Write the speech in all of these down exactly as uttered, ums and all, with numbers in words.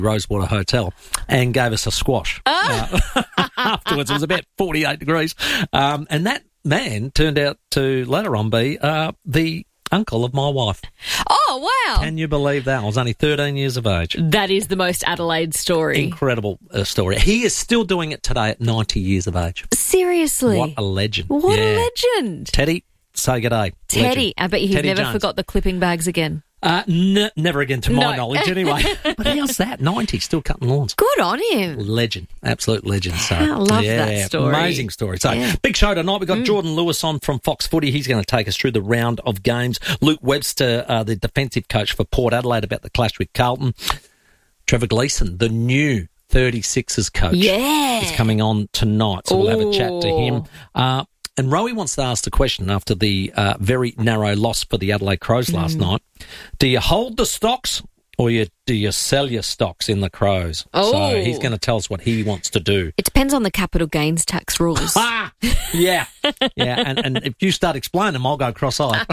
Rosewater Hotel and gave us a squash. Oh. Uh, afterwards, it was about forty-eight degrees. Um, and that man turned out to later on be uh, the uncle of my wife. Oh, wow. Can you believe that? I was only thirteen years of age. That is the most Adelaide story. Incredible uh, story. He is still doing it today at ninety years of age. Seriously? What a legend. What yeah. a legend. Teddy, say g'day. Teddy. Legend. I bet you he Teddy never Jones. forgot the clipping bags again. Uh, n- never again, to my No. knowledge, anyway. But how's that? ninety, still cutting lawns. Good on him. Legend, absolute legend. So, I love yeah, that story. Amazing story. So, Yeah. big show tonight. We've got Mm. Jordan Lewis on from Fox Footy. He's going to take us through the round of games. Luke Webster, uh, the defensive coach for Port Adelaide, about the clash with Carlton. Trevor Gleeson, the new thirty-sixers coach, Yeah. is coming on tonight. So we'll have a chat to him. Ooh. Uh, And Rowie wants to ask the question after the uh, very narrow loss for the Adelaide Crows last Mm. night. Do you hold the stocks or you, do you sell your stocks in the Crows? Oh. So he's going to tell us what he wants to do. It depends on the capital gains tax rules. Ah! Yeah. Yeah. And, and if you start explaining them, I'll go cross-eyed.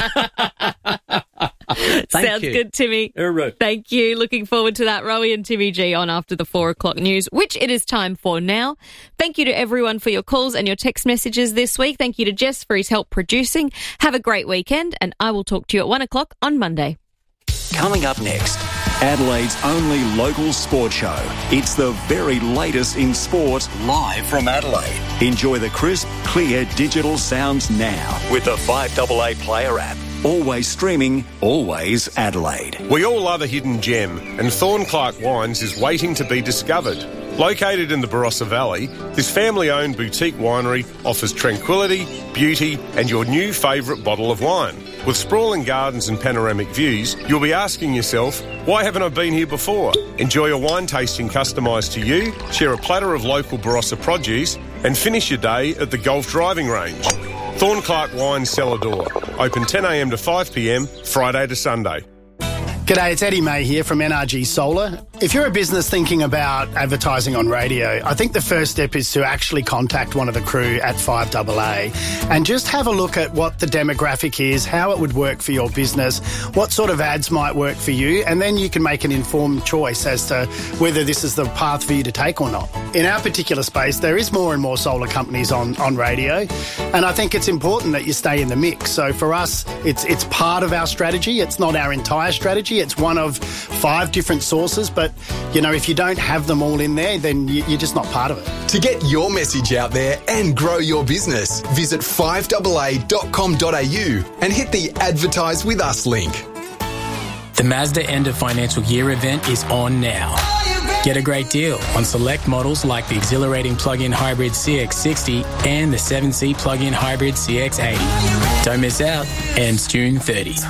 Thank Sounds you. good, Timmy. Hooroo. Thank you. Looking forward to that. Rowie and Timmy G on after the four o'clock news, which it is time for now. Thank you to everyone for your calls and your text messages this week. Thank you to Jess for his help producing. Have a great weekend, and I will talk to you at one o'clock on Monday. Coming up next, Adelaide's only local sport show. It's the very latest in sport, live from Adelaide. Enjoy the crisp, clear digital sounds now with the five A A Player app. Always streaming, always Adelaide. We all love a hidden gem, and Thornclark Wines is waiting to be discovered. Located in the Barossa Valley, this family-owned boutique winery offers tranquility, beauty, and your new favourite bottle of wine. With sprawling gardens and panoramic views, you'll be asking yourself, why haven't I been here before? Enjoy a wine tasting customised to you, share a platter of local Barossa produce, and finish your day at the golf driving range. Thornclark Wine Cellar Door. Open ten a m to five p m, Friday to Sunday. G'day, it's Eddie May here from N R G Solar. If you're a business thinking about advertising on radio, I think the first step is to actually contact one of the crew at five A A and just have a look at what the demographic is, how it would work for your business, what sort of ads might work for you, and then you can make an informed choice as to whether this is the path for you to take or not. In our particular space, there is more and more solar companies on, on radio, and I think it's important that you stay in the mix. So for us, it's it's part of our strategy. It's not our entire strategy. It's one of five different sources, but, you know, if you don't have them all in there, then you, you're just not part of it. To get your message out there and grow your business, visit five A A dot com dot a u and hit the Advertise With Us link. The Mazda End of Financial Year event is on now. Get a great deal on select models like the exhilarating plug-in hybrid C X sixty and the seven-seat plug-in hybrid C X eighty. Don't miss out. Ends June thirtieth.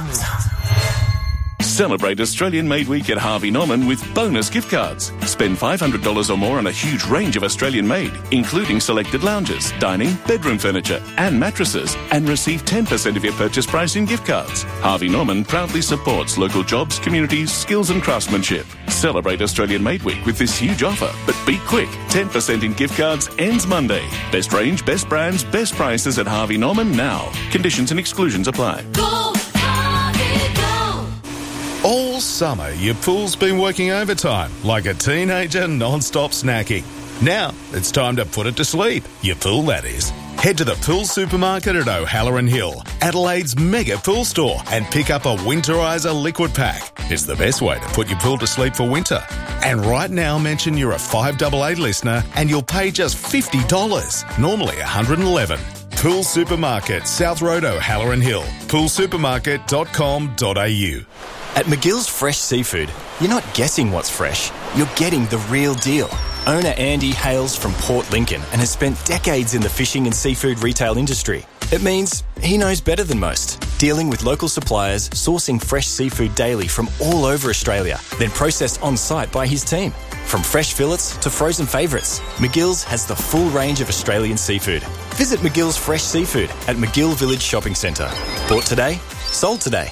Celebrate Australian Made Week at Harvey Norman with bonus gift cards. Spend five hundred dollars or more on a huge range of Australian made, including selected lounges, dining, bedroom furniture and mattresses, and receive ten percent of your purchase price in gift cards. Harvey Norman proudly supports local jobs, communities, skills and craftsmanship. Celebrate Australian Made Week with this huge offer, but be quick. ten percent in gift cards ends Monday. Best range, best brands, best prices at Harvey Norman now. Conditions and exclusions apply. Go, Harvey, go! All summer, your pool's been working overtime like a teenager non-stop snacking. Now, it's time to put it to sleep. Your pool, that is. Head to the Pool Supermarket at O'Halloran Hill, Adelaide's mega pool store, and pick up a Winterizer liquid pack. It's the best way to put your pool to sleep for winter. And right now, mention you're a five A A listener and you'll pay just fifty dollars, normally one hundred eleven dollars. Pool Supermarket, South Road, O'Halloran Hill, pool supermarket dot com dot a u. At McGill's Fresh Seafood, you're not guessing what's fresh, you're getting the real deal. Owner Andy hails from Port Lincoln and has spent decades in the fishing and seafood retail industry. It means he knows better than most, dealing with local suppliers, sourcing fresh seafood daily from all over Australia, then processed on-site by his team. From fresh fillets to frozen favourites, McGill's has the full range of Australian seafood. Visit McGill's Fresh Seafood at McGill Village Shopping Centre. Bought today, sold today.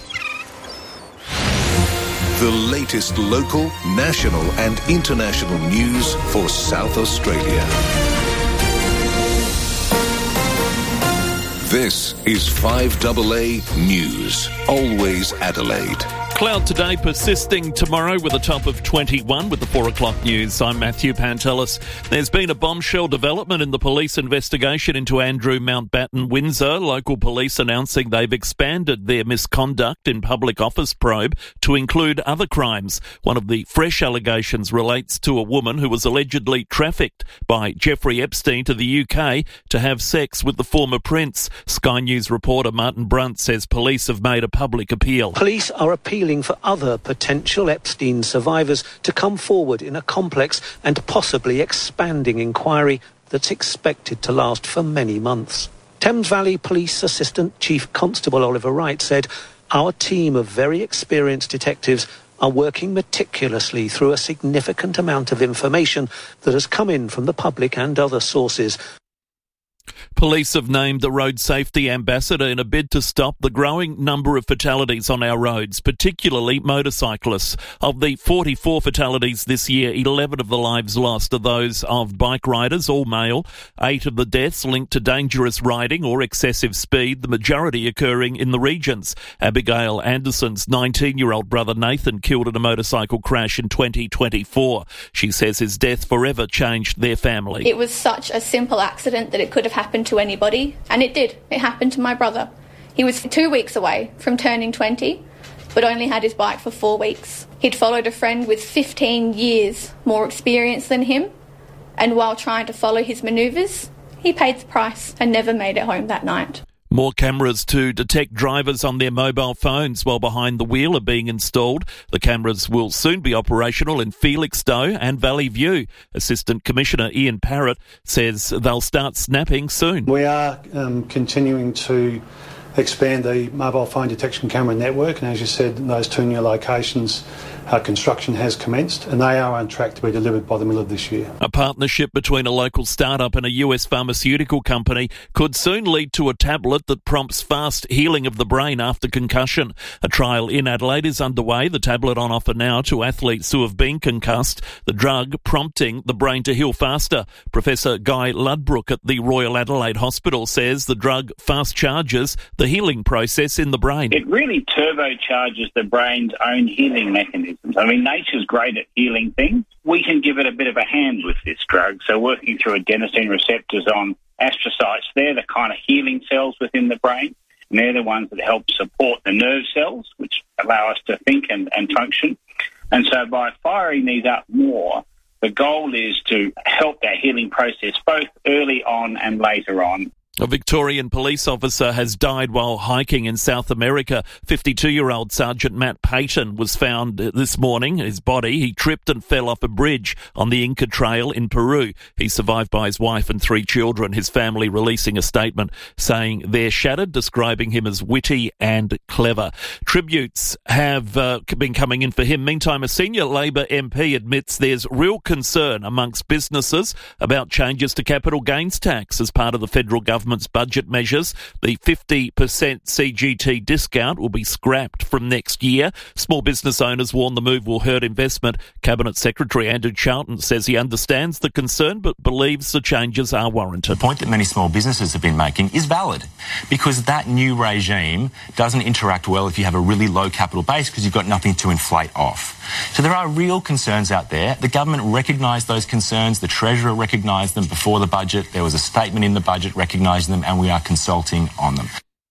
The latest local, national and international news for South Australia. This is five A A News, always Adelaide. Cloud today, persisting tomorrow with a top of twenty-one with the four o'clock news. I'm Matthew Pantelis. There's been a bombshell development in the police investigation into Andrew Mountbatten Windsor. Local police announcing they've expanded their misconduct in public office probe to include other crimes. One of the fresh allegations relates to a woman who was allegedly trafficked by Jeffrey Epstein to the U K to have sex with the former prince. Sky News reporter Martin Brunt says police have made a public appeal. Police are appealing for other potential Epstein survivors to come forward in a complex and possibly expanding inquiry that's expected to last for many months. Thames Valley Police Assistant Chief Constable Oliver Wright said, "Our team of very experienced detectives are working meticulously through a significant amount of information that has come in from the public and other sources." Police have named the road safety ambassador in a bid to stop the growing number of fatalities on our roads, particularly motorcyclists. Of the forty-four fatalities this year, eleven of the lives lost are those of bike riders, all male. Eight of the deaths linked to dangerous riding or excessive speed, the majority occurring in the regions. Abigail Anderson's nineteen-year-old brother Nathan killed in a motorcycle crash in twenty twenty-four. She says his death forever changed their family. It was such a simple accident that it could have happened to anybody, and it did. It happened to my brother. He was two weeks away from turning twenty, but only had his bike for four weeks. He'd followed a friend with fifteen years more experience than him, and while trying to follow his manoeuvres, he paid the price and never made it home that night. More cameras to detect drivers on their mobile phones while behind the wheel are being installed. The cameras will soon be operational in Felixstowe and Valley View. Assistant Commissioner Ian Parrott says they'll start snapping soon. We are um, continuing to expand the mobile phone detection camera network, and as you said, in those two new locations, uh, construction has commenced, and they are on track to be delivered by the middle of this year. A partnership between a local startup and a U S pharmaceutical company could soon lead to a tablet that prompts fast healing of the brain after concussion. A trial in Adelaide is underway. The tablet on offer now to athletes who have been concussed, the drug prompting the brain to heal faster. Professor Guy Ludbrook at the Royal Adelaide Hospital says the drug fast charges the healing process in the brain. It really turbocharges the brain's own healing mechanisms. I mean, nature's great at healing things. We can give it a bit of a hand with this drug. So working through adenosine receptors on astrocytes, they're the kind of healing cells within the brain. And they're the ones that help support the nerve cells, which allow us to think and, and function. And so by firing these up more, the goal is to help that healing process both early on and later on. A Victorian police officer has died while hiking in South America. fifty-two-year-old Sergeant Matt Payton was found this morning. His body, he tripped and fell off a bridge on the Inca Trail in Peru. He's survived by his wife and three children, his family releasing a statement saying they're shattered, describing him as witty and clever. Tributes have uh, been coming in for him. Meantime, a senior Labor M P admits there's real concern amongst businesses about changes to capital gains tax as part of the federal government government's budget measures. The fifty percent C G T discount will be scrapped from next year. Small business owners warn the move will hurt investment. Cabinet Secretary Andrew Charlton says he understands the concern but believes the changes are warranted. The point that many small businesses have been making is valid because that new regime doesn't interact well if you have a really low capital base because you've got nothing to inflate off. So there are real concerns out there. The government recognised those concerns. The Treasurer recognised them before the budget. There was a statement in the budget recognising them, and we are consulting on them.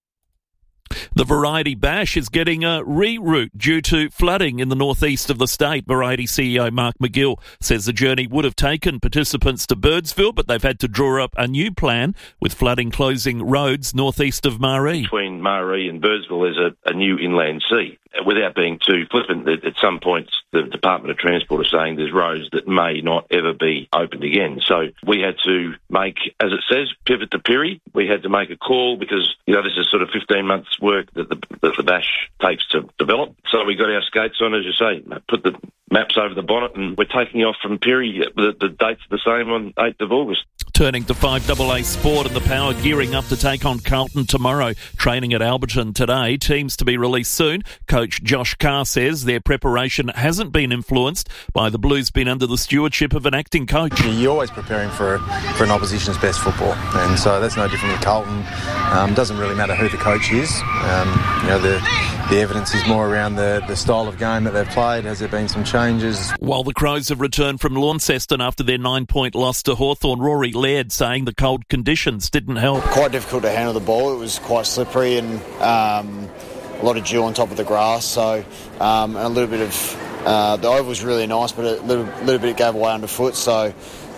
The Variety Bash is getting a reroute due to flooding in the northeast of the state. Variety C E O Mark McGill says the journey would have taken participants to Birdsville, but they've had to draw up a new plan with flooding closing roads northeast of Maree. Between Maree and Birdsville there's a, a new inland sea. Without being too flippant, at some points the Department of Transport are saying there's roads that may not ever be opened again. So we had to make, as it says, pivot to Pirrie. We had to make a call because, you know, this is sort of fifteen months work that the, that the Bash takes to develop. So we got our skates on, as you say, put the maps over the bonnet, and we're taking off from Pirrie. The, the date's the same on eighth of August. Turning to five A A Sport, and the Power gearing up to take on Carlton tomorrow. Training at Alberton today. Teams to be released soon. Coach Josh Carr says their preparation hasn't been influenced by the Blues being under the stewardship of an acting coach. You're always preparing for for an opposition's best football, and so that's no different with Carlton. Um, doesn't really matter who the coach is. Um, you know, the the evidence is more around the, the style of game that they've played. Has there been some changes? While the Crows have returned from Launceston after their nine-point loss to Hawthorn, Rory Laird saying the cold conditions didn't help. Quite difficult to handle the ball. It was quite slippery and um, a lot of dew on top of the grass. So um, and a little bit of uh, the oval was really nice, but a little, little bit it gave away underfoot. So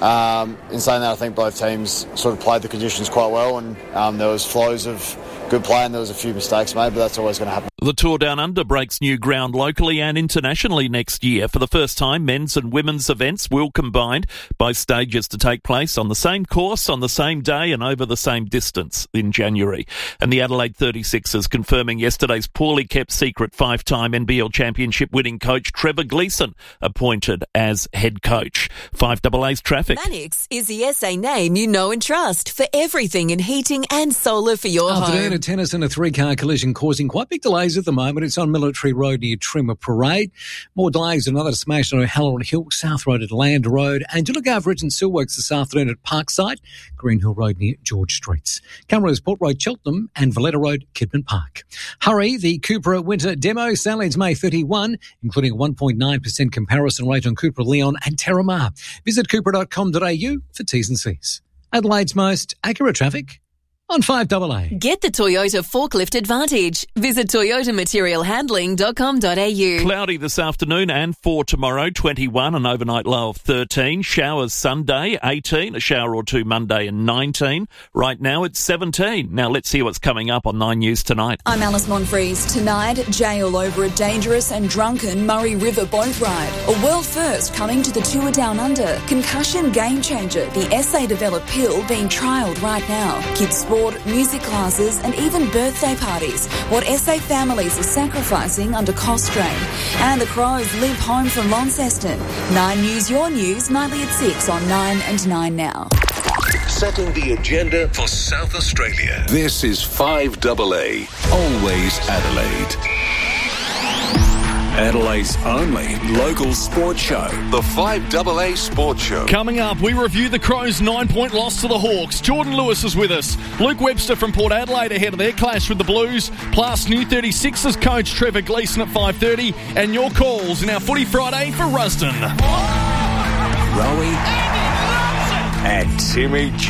um, in saying that, I think both teams sort of played the conditions quite well, and um, there was flows of good play and there was a few mistakes made, but that's always going to happen. The Tour Down Under breaks new ground locally and internationally next year. For the first time, men's and women's events will combine, both stages to take place on the same course, on the same day and over the same distance in January. And the Adelaide thirty-sixers confirming yesterday's poorly kept secret five-time N B L championship winning coach Trevor Gleeson appointed as head coach. five A A's traffic. Mannix is the S A name you know and trust for everything in heating and solar for your Afternoon, home. a tennis and a three-car collision causing quite big delays at the moment. It's on Military Road near Trimmer Parade. More delays, another smash on O'Halloran Hill, South Road at Land Road. And to look out for Regent Steelworks this afternoon at Parkside, Green Hill Road near George Streets. Camrose Port Road, Cheltenham, and Valletta Road, Kidman Park. Hurry, the Cupra Winter Demo, Saleeds May thirty-first, including a one point nine percent comparison rate on Cupra Leon and Terramar. Visit cupra dot com dot a u for T's and C's. Adelaide's most accurate traffic on five A A. Get the Toyota Forklift Advantage. Visit toyota material handling dot com dot a u. Cloudy this afternoon and for tomorrow, twenty-one, an overnight low of thirteen. Showers Sunday, eighteen, a shower or two Monday and nineteen. Right now it's seventeen. Now let's see what's coming up on Nine News tonight. I'm Alice Monfries. Tonight, jail over a dangerous and drunken Murray River boat ride. A world first coming to the Tour Down Under. Concussion game changer, the S A developed pill being trialled right now. Kids sport, music classes and even birthday parties. What S A families are sacrificing under cost strain. And the Crows limp home from Launceston. Nine News, your news, nightly at six on Nine and Nine Now. Setting the agenda for South Australia. This is five A A, always Adelaide. Adelaide's only local sports show, the five A A Sports Show. Coming up, we review the Crows' nine-point loss to the Hawks. Jordan Lewis is with us. Luke Webster from Port Adelaide ahead of their clash with the Blues. Plus, new thirty-sixers coach Trevor Gleeson at five thirty. And your calls in our Footy Friday for Rusden. Rowie and Timmy G.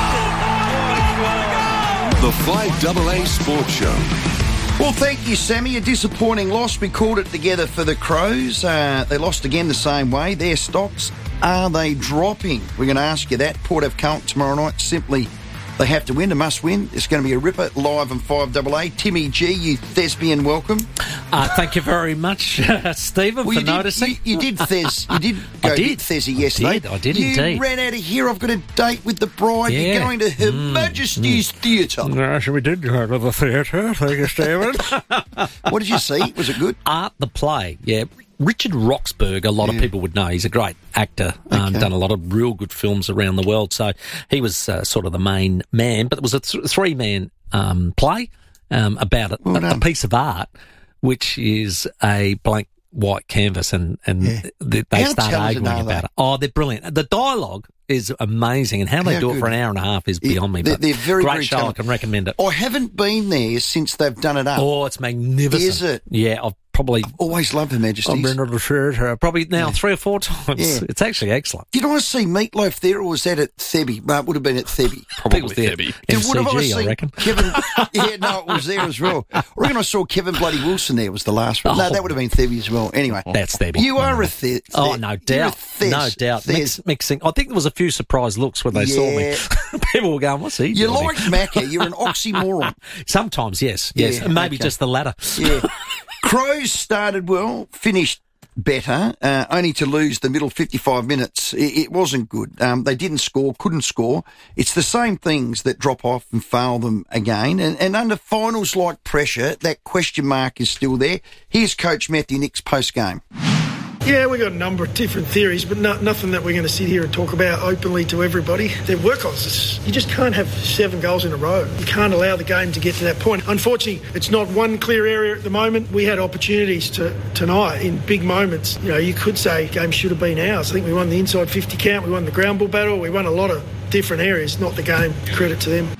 The five A A Sports Show. Well, thank you, Sammy. A disappointing loss. We called it together for the Crows. Uh, they lost again the same way. Their stocks, are they dropping? We're going to ask you that. Port have Carlton tomorrow night. Simply, they have to win, a must win. It's going to be a ripper live on five A A. Timmy G, you thespian, welcome. Uh, thank you very much, uh, Stephen, well, for you did, noticing. You, you did Thes. You did go I did. bit Thesy yesterday. I did, I did you indeed. You ran out of here. I've got a date with the bride. Yeah. You're going to Her Mm, Majesty's mm. Theatre. Yes, we did go to the theatre. Thank you, Stephen. What did you see? Was it good? Art the Play, yeah. Richard Roxburgh, a lot Yeah. of people would know. He's a great actor, um, Okay. done a lot of real good films around the world. So he was uh, sort of the main man, but it was a th- three-man um, play um, about a, Well a, a done. piece of art, which is a blank white canvas, and, and Yeah. th- they How start talented arguing are about they? it. Oh, they're brilliant. The dialogue is amazing, and how they How do it good? for an hour and a half is beyond me. They're, But they're very, great very show. I talented. can recommend it. I haven't been there since they've done it up. Oh, it's magnificent. Is it? Yeah, I've probably Always loved Her Majesty's. I've been to the theatre probably now Yeah. three or four times. Yeah. It's actually excellent. Did I see Meatloaf there, or was that at Thebby? No, it would have been at Thebby. Probably was there. Did, M would have I C G, I seen reckon. Kevin? Yeah, no, it was there as well. I reckon I saw Kevin Bloody Wilson there. Was the last one? No, Oh. that would have been Thebby as well. Anyway, That's Thebby. you are a Thes. Oh, no doubt. No doubt. Mix, mixing. I think there was a few surprise looks when they saw me. Yeah. People were going, what's he You doing like here?" Macca. You're an oxymoron. Sometimes, yes. Yes. Yeah, and maybe okay. just the latter. Yeah. Crows started well, finished better, uh, only to lose the middle fifty-five minutes. It, it wasn't good. Um, they didn't score, couldn't score. It's the same things that drop off and fail them again. And, and under finals-like pressure, that question mark is still there. Here's Coach Matthew Nicks post-game. Yeah, we've got a number of different theories, but no, nothing that we're going to sit here and talk about openly to everybody. They're workhorses. You just can't have seven goals in a row. You can't allow the game to get to that point. Unfortunately, it's not one clear area at the moment. We had opportunities to, tonight in big moments. You know, you could say the game should have been ours. I think we won the inside fifty count, we won the ground ball battle, we won a lot of different areas, not the game. Credit to them.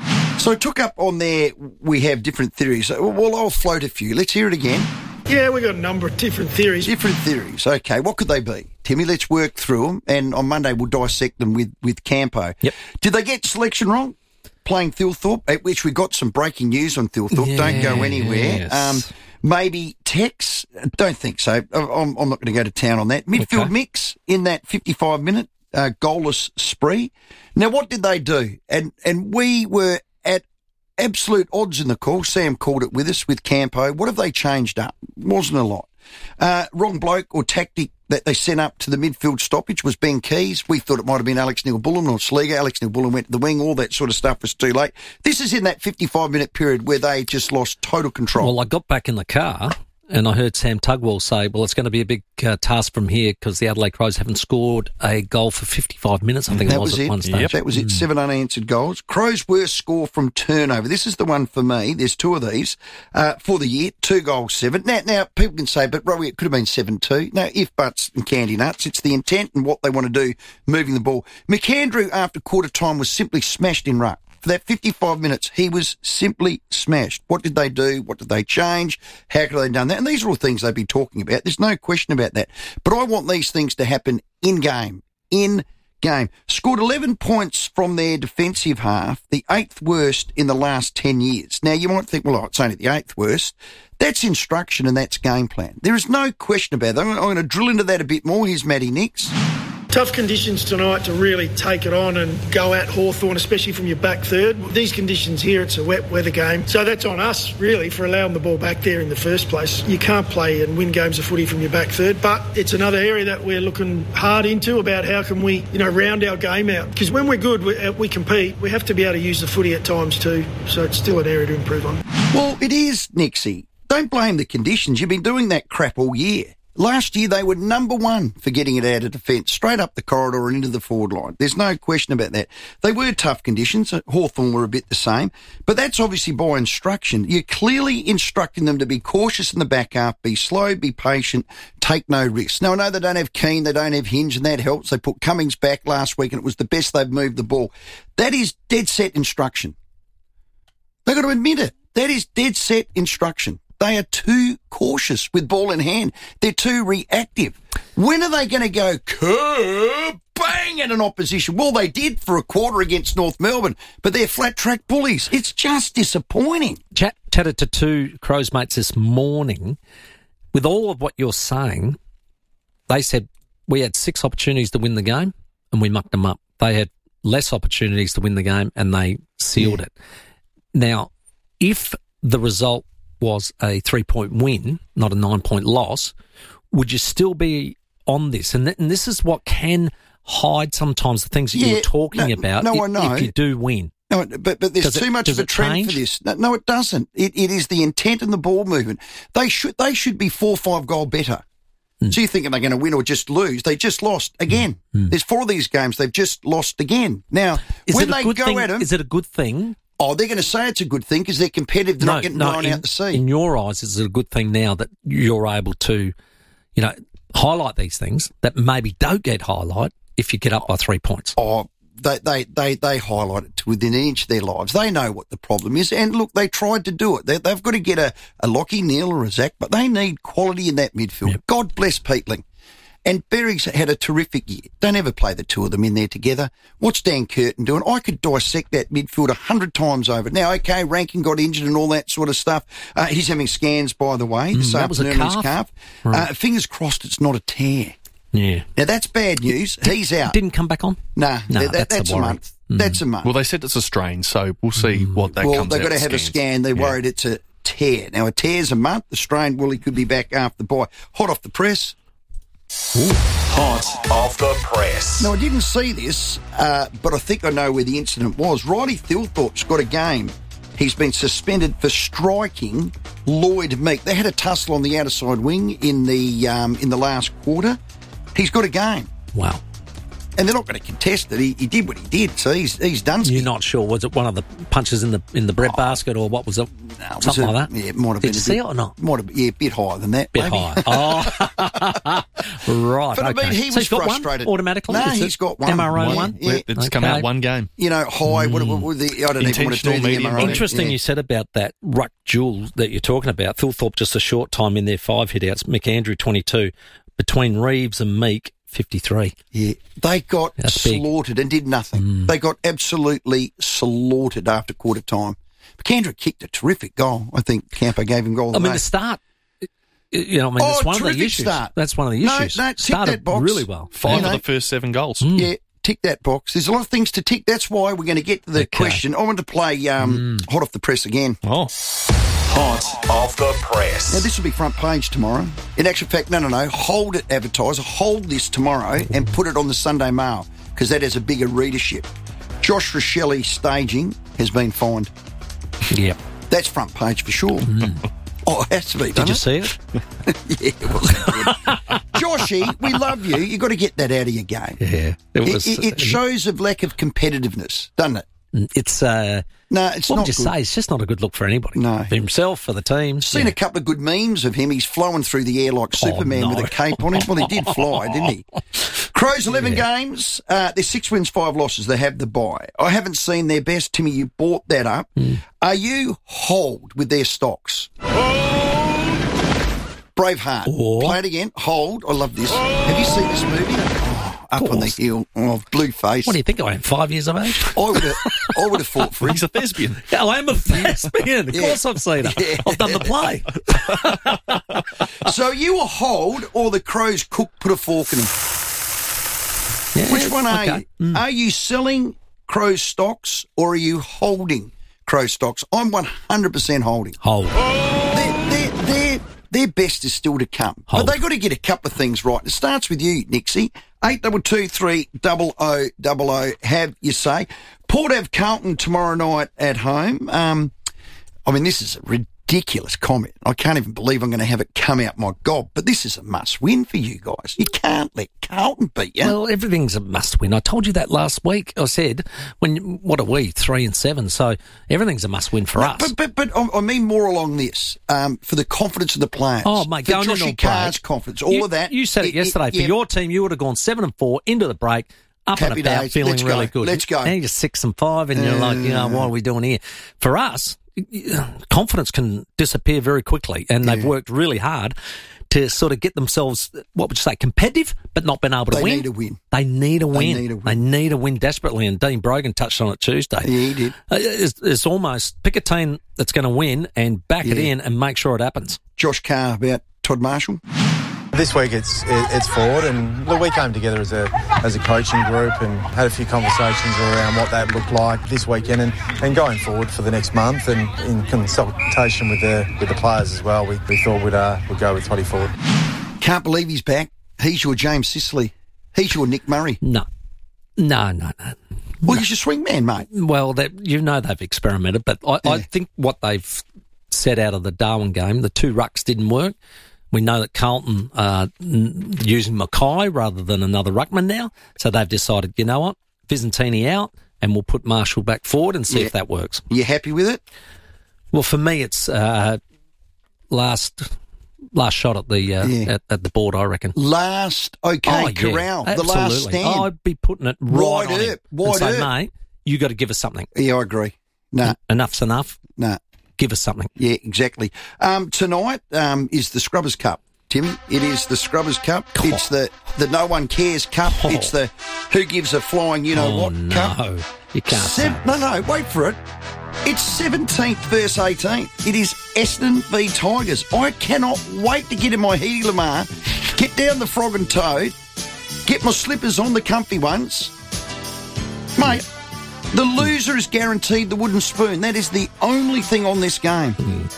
So I took up on there, we have different theories. Well, I'll float a few. Let's hear it again. Yeah, we've got a number of different theories. Different theories. Okay, what could they be? Timmy, let's work through them, and on Monday we'll dissect them with, with Campo. Yep. Did they get selection wrong? Playing Thilthorpe, at which we got some breaking news on Thilthorpe. Yes. Don't go anywhere. Um, maybe Tex? Don't think so. I'm, I'm not going to go to town on that. Midfield Okay. mix in that fifty-five minute uh, goalless spree. Now, what did they do? And and we were at absolute odds in the call. Sam called it with us with Campo. What have they changed up? Wasn't a lot. Uh, wrong bloke or tactic that they sent up to the midfield stoppage was Ben Keys. We thought it might have been Alex Neil-Bullen or Sligo. Alex Neil-Bullen went to the wing. All that sort of stuff was too late. This is in that fifty-five minute period where they just lost total control. Well, I got back in the car and I heard Sam Tugwell say, well, it's going to be a big uh, task from here because the Adelaide Crows haven't scored a goal for fifty-five minutes, I think that it was, was at it. one stage. That was it. Mm. Seven unanswered goals. Crows' worst score from turnover. This is the one for me. There's two of these uh, for the year. Two goals, seven. Now, now people can say, but Rowie, it could have been seven two. No, if buts and candy nuts. It's the intent and what they want to do, moving the ball. McAndrew, after quarter time, was simply smashed in ruck. For that fifty-five minutes, he was simply smashed. What did they do? What did they change? How could they have done that? And these are all things they'd be talking about. There's no question about that. But I want these things to happen in game. In game. Scored eleven points from their defensive half, the eighth worst in the last ten years. Now, you might think, well, oh, it's only the eighth worst. That's instruction and that's game plan. There is no question about that. I'm going to drill into that a bit more. Here's Matty Nix. Tough conditions tonight to really take it on and go at Hawthorn, especially from your back third. These conditions here, it's a wet weather game. So that's on us, really, for allowing the ball back there in the first place. You can't play and win games of footy from your back third, but it's another area that we're looking hard into about how can we, you know, round our game out. Because when we're good, we, uh, we compete. We have to be able to use the footy at times too. So it's still an area to improve on. Well, it is, Nixie. Don't blame the conditions. You've been doing that crap all year. Last year, they were number one for getting it out of defence, straight up the corridor and into the forward line. There's no question about that. They were tough conditions. Hawthorn were a bit the same. But that's obviously by instruction. You're clearly instructing them to be cautious in the back half, be slow, be patient, take no risks. Now, I know they don't have Keane, they don't have Hinge, and that helps. They put Cummings back last week, and it was the best they've moved the ball. That is dead set instruction. They've got to admit it. That is dead set instruction. They are too cautious with ball in hand. They're too reactive. When are they going to go curb, bang at an opposition? Well, they did for a quarter against North Melbourne, but they're flat track bullies. It's just disappointing. Chat, chatted to two Crows mates this morning. With all of what you're saying, they said we had six opportunities to win the game and we mucked them up. They had less opportunities to win the game and they sealed yeah. it. Now, if the result was a three-point win, not a nine-point loss, would you still be on this? And, th- and this is what can hide sometimes the things that yeah, you were talking no, about no, if, I know. if you do win. No, but, but there's does too it, much of a trend change? for this. No, no, it doesn't. It, it is the intent and the ball movement. They should they should be four or five goal better. Mm. So you're thinking they're going to win or just lose. They just lost again. Mm. There's four of these games they've just lost again. Now, is when it a they good go thing, at them... Is it a good thing? Oh, they're going to say it's a good thing because they're competitive. They're no, not getting no, blown in, out the sea. In your eyes, is it a good thing now that you're able to, you know, highlight these things that maybe don't get highlight if you get up by three points? Oh, they they they, they highlight it to within an inch of their lives. They know what the problem is. And look, they tried to do it. They, they've got to get a, a Lockie Neal or a Zach, but they need quality in that midfield. Yep. God bless Peatling. And Berry's had a terrific year. Don't ever play the two of them in there together. What's Dan Curtin doing? I could dissect that midfield a hundred times over. Now, okay, Rankin got injured and all that sort of stuff. Uh, he's having scans, by the way, this mm, that was a afternoon on calf. his calf. Right. Uh, fingers crossed it's not a tear. Yeah. Now, that's bad news. He's out. Didn't come back on? Nah, no, that, that's, that's a, a month. Mm. That's a month. Well, they said it's a strain, so we'll see mm. what that well, comes out. Well, they've got to have scans. a scan. They're yeah. worried it's a tear. Now, a tear's a month. The strain, well, he could be back after the bye. Hot off the press. Ooh. Hot off the press. Now, I didn't see this, uh, but I think I know where the incident was. Riley Thilthorpe's got a game. He's been suspended for striking Lloyd Meek. They had a tussle on the outer side wing in the um, in the last quarter. He's got a game. Wow. and they're not going to contest it. He, he did what he did, so he's he's done. You're not sure, was it one of the punches in the in the bread Oh. basket, or what was it? No, was Something it- like that? Yeah, it might have Did been you a see bit, it or not? Might have, yeah, a bit higher than that. Bit maybe. higher. Oh, right. But I okay. mean, he so was he's got frustrated. one automatically? No, Is he's it got one. M R O Yeah, one? yeah. It's come out Okay. one game. You know, high. What, what were the? I don't even want to do Intentional the medium M R O. Interesting Yeah. you said about that ruck duel that you're talking about. Phil Thorpe just a short time in there, five hit-outs. McAndrew, twenty-two. Between Reeves and Meek, fifty-three. Yeah, they got That's big. slaughtered and did nothing. Mm. They got absolutely slaughtered after quarter time. McAndrew kicked a terrific goal. I think Campo gave him goal. of I the mean, match. the start, you know, I mean, Oh, that's one of the terrific issues. start. That's one of the No, issues. no, tick Started that box. really well. Five You know, of the first seven goals. Yeah, tick that box. There's a lot of things to tick. That's why we're going to get to the Okay. question. I want to play um, Mm. Hot Off the Press again. Oh. Hot off the press. Now, this will be front page tomorrow. In actual fact, no, no, no. Hold it, advertiser. Hold this tomorrow and put it on the Sunday Mail because that has a bigger readership. Josh Rochelle Staging has been fined. Yep. That's front page for sure. Oh, it has to be. Did you doesn't see it? it? Yeah, it was good. Joshy, we love you. You've got to get that out of your game. Yeah. It, was, it, it shows a lack of competitiveness, doesn't it? It's, uh, No, it's what not would you good. say? It's just not a good look for anybody. No. For himself, for the team. Seen Yeah. a couple of good memes of him. He's flowing through the air like Superman no. with a cape on him. Well, he did fly, didn't he? Crows, eleven games. Uh, there's six wins, five losses. They have the bye. I haven't seen their best. Timmy, you bought that up. Hmm. Are you hold with their stocks? Braveheart. Oh. Play it again. Hold. I love this. Have you seen this movie? Oh, up on the hill. Oh, blue face. What do you think I am, five years of age? I would have, I would have fought for him. He's a thespian. Yeah, I am a thespian. Of Yeah. course I've seen it. Yeah. I've done the play. So you a hold or the Crows cook put a fork in him? Yeah, Which one are okay. you? Mm. Are you selling Crow stocks or are you holding Crow stocks? I'm one hundred percent holding. Hold. Their, their, their, their best is still to come. Hold. But they've got to get a couple of things right. It starts with you, Nixie. eight double two three double oh double oh. Have you say. Port Ave Carlton tomorrow night at home. Um, I mean, this is a ridiculous comment. I can't even believe I'm going to have it come out my gob, but this is a must win for you guys. You can't let Carlton beat you. Well, everything's a must win. I told you that last week. I said, when what are we, three and seven? So everything's a must win for No, us. But, but, but I I mean more along this, um, for the confidence of the players. Oh, mate, for going into a Joshy Carr's break, confidence, all you, of that. You said it, yesterday. For yeah. your team, you would have gone seven and four into the break, up Happy and about, days. feeling Let's go. really good. Let's go. Now you're six and five, and you're like, you know, what are we doing here? For us, confidence can disappear very quickly, and they've Yeah. worked really hard to sort of get themselves, what would you say, competitive, but not been able to They win. need a win. They need a They win. need a win. They need a win desperately, and Dean Brogan touched on it Tuesday. Yeah, he did. Uh, It's, it's almost pick a team that's going to win and back it Yeah. in and make sure it happens. Josh Carr about Todd Marshall. This week it's it, it's forward, and look, we came together as a as a coaching group and had a few conversations around what that looked like this weekend and, and going forward for the next month, and in consultation with the with the players as well. We, we thought we'd uh, we'd go with Toddy Ford. Can't believe he's back. He's your James Sicily. He's your Nick Murray. No. No, no, no. Well, he's your swingman, mate. Well, that you know they've experimented, but I, I Yeah. think what they've set out of the Darwin game, the two rucks didn't work. We know that Carlton are n- using Mackay rather than another ruckman now, so they've decided, you know what, Vizentini out, and we'll put Marshall back forward and see Yeah. if that works. You happy with it? Well, for me, it's uh, last last shot at the uh, Yeah. at, at the board, I reckon. Last, okay, Oh, yeah, corral, the absolutely. last stand. Oh, I'd be putting it right Wide on him up, and wide say, up. mate, you got to give us something. Yeah, I agree. No, Enough's enough. no. Give us something. Yeah, exactly. Um, tonight um, is the Scrubbers Cup, Timmy. It is the Scrubbers Cup. Oh. It's the, the No One Cares Cup. Oh. It's the Who Gives a Flying You Know oh, What no. Cup. You can't Sev- say. no, no, wait for it. It's seventeenth versus eighteenth. It is Essendon v Tigers. I cannot wait to get in my Heaty Lamar, get down the Frog and Toad, get my slippers on, the comfy ones. Mate, the loser is guaranteed the wooden spoon. That is the only thing on this game.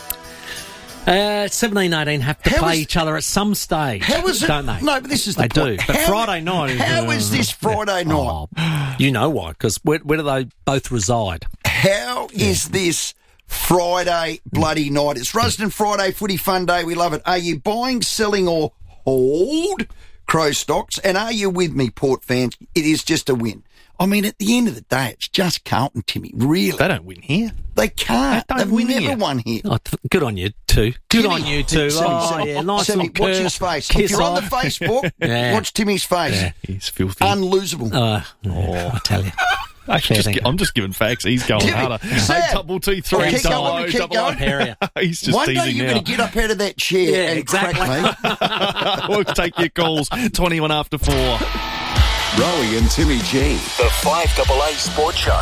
Uh, seventeen eighteen have to How play is- each other at some stage. How is it? Don't they? No, but this is the They point. do. But How- Friday night is... How is this Friday night? Oh, you know why, because where, where do they both reside? How is this Friday bloody night? It's Rusden Friday Footy Fun Day. We love it. Are you buying, selling, or hold Crows stocks. And are you with me, Port fans? It is just a win. I mean, at the end of the day, it's just Carlton, Timmy, really. They don't win here. They can't. They don't They've win never here. won here. Oh, th- good on you, too. Good Timmy, on you, too. Sammy, Oh, Sammy, yeah, nice Sammy, little watch curve. his face. Kiss If you're on off. the Facebook, Yeah. watch Timmy's face. Yeah, he's filthy. Unlosable. Uh, oh, I tell you. I Fair just, dinkum. I'm just giving facts. He's going Timmy, harder. Sam, Eight double two three keep double going, O keep double O. going. He's just One day teasing you're now. going to get up out of that chair Yeah, and exactly. crack me. We'll take your calls. twenty-one after four. Rowie and Timmy G, the five double A Sports Show.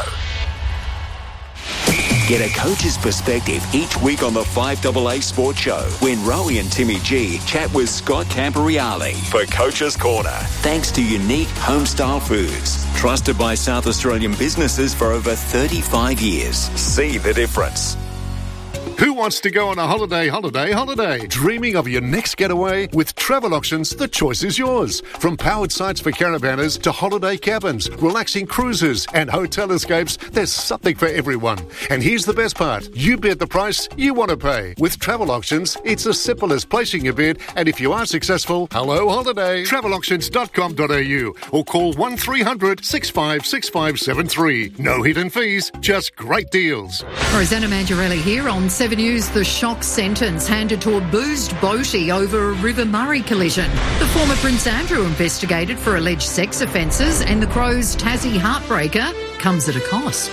Get a coach's perspective each week on the five double A Sports Show when Rowie and Timmy G chat with Scott Camporeale for Coach's Corner. Thanks to Unique Homestyle Foods, trusted by South Australian businesses for over thirty-five years. See the difference. Who wants to go on a holiday, holiday, holiday? Dreaming of your next getaway? With Travel Auctions, the choice is yours. From powered sites for caravanners to holiday cabins, relaxing cruises and hotel escapes, there's something for everyone. And here's the best part. You bid the price you want to pay. With Travel Auctions, it's as simple as placing your bid, and if you are successful, hello holiday. travel auctions dot com dot a u or call one three hundred six five six five seven three. No hidden fees, just great deals. Rosanna Mangiarelli here on Seven News. The shock sentence handed to a boozed boatie over a River Murray collision. The former Prince Andrew investigated for alleged sex offences, and the Crows' Tassie heartbreaker comes at a cost.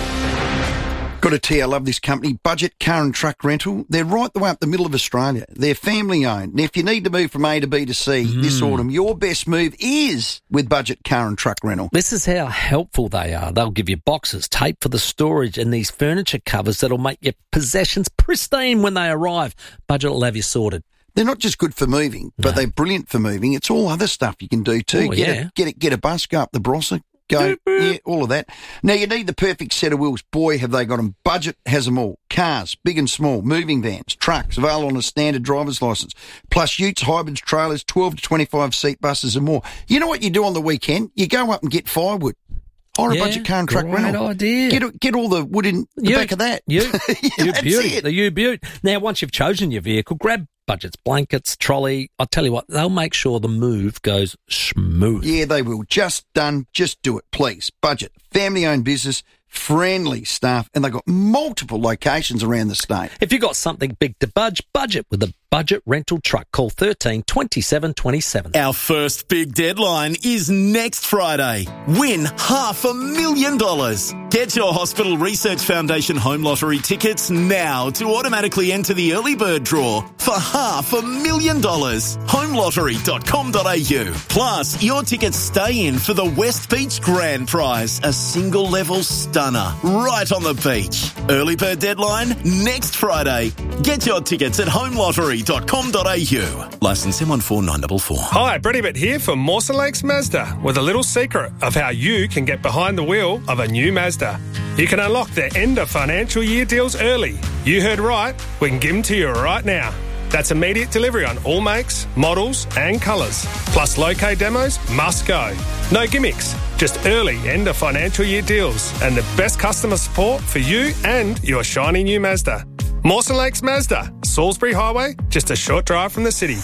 Got to tell you, I love this company, Budget Car and Truck Rental. They're right the way up the middle of Australia. They're family owned. And if you need to move from A to B to C Mm. this autumn, your best move is with Budget Car and Truck Rental. This is how helpful they are. They'll give you boxes, tape for the storage, and these furniture covers that'll make your possessions pristine when they arrive. Budget will have you sorted. They're not just good for moving, but they're brilliant for moving. It's all other stuff you can do too. Oh, get, yeah. a, get, a, get a bus, go up the Barossa, go, yeah, all of that. Now, you need the perfect set of wheels. Boy, have they got them. Budget has them all. Cars, big and small, moving vans, trucks, available on a standard driver's licence, plus utes, hybrids, trailers, twelve to twenty-five seat buses and more. You know what you do on the weekend? You go up and get firewood. Or a Yeah, Budget Car and Truck great Rental. idea. Get, get all the wood in the Ute. back of that. You, Yeah, you that's beauty, it. the U Beaut. Now, once you've chosen your vehicle, grab Budget's blankets, trolley. I'll tell you what, they'll make sure the move goes smooth. Yeah, they will. Just done. Just do it, please. Budget. Family-owned business, friendly staff, and they've got multiple locations around the state. If you've got something big to budge, budget with a Budget rental truck. Call thirteen twenty-seven twenty-seven. Our first big deadline is next Friday. Win half a million dollars. Get your Hospital Research Foundation Home Lottery tickets now to automatically enter the early bird draw for half a million dollars. home lottery dot com dot a u. Plus, your tickets stay in for the West Beach Grand Prize, a single level stunner right on the beach. Early bird deadline next Friday. Get your tickets at home lottery dot com dot a u. Licence M one four nine four four. Hi, Brett Ibbott here for Mawson Lakes Mazda with a little secret of how you can get behind the wheel of a new Mazda. You can unlock the end of financial year deals early. You heard right, we can give them to you right now. That's immediate delivery on all makes, models and colours. Plus low-K demos must go. No gimmicks, just early end of financial year deals and the best customer support for you and your shiny new Mazda. Mawson Lakes Mazda, Salisbury Highway, just a short drive from the city.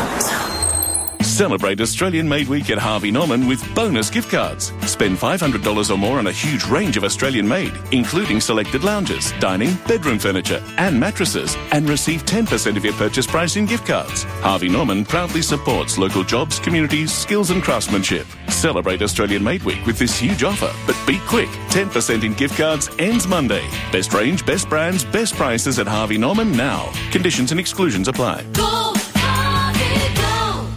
Celebrate Australian Made Week at Harvey Norman with bonus gift cards. Spend five hundred dollars or more on a huge range of Australian made, including selected lounges, dining, bedroom furniture and mattresses, and receive ten percent of your purchase price in gift cards. Harvey Norman proudly supports local jobs, communities, skills and craftsmanship. Celebrate Australian Made Week with this huge offer, but be quick. ten percent in gift cards ends Monday. Best range, best brands, best prices at Harvey Norman now. Conditions and exclusions apply. Go, Harvey, go.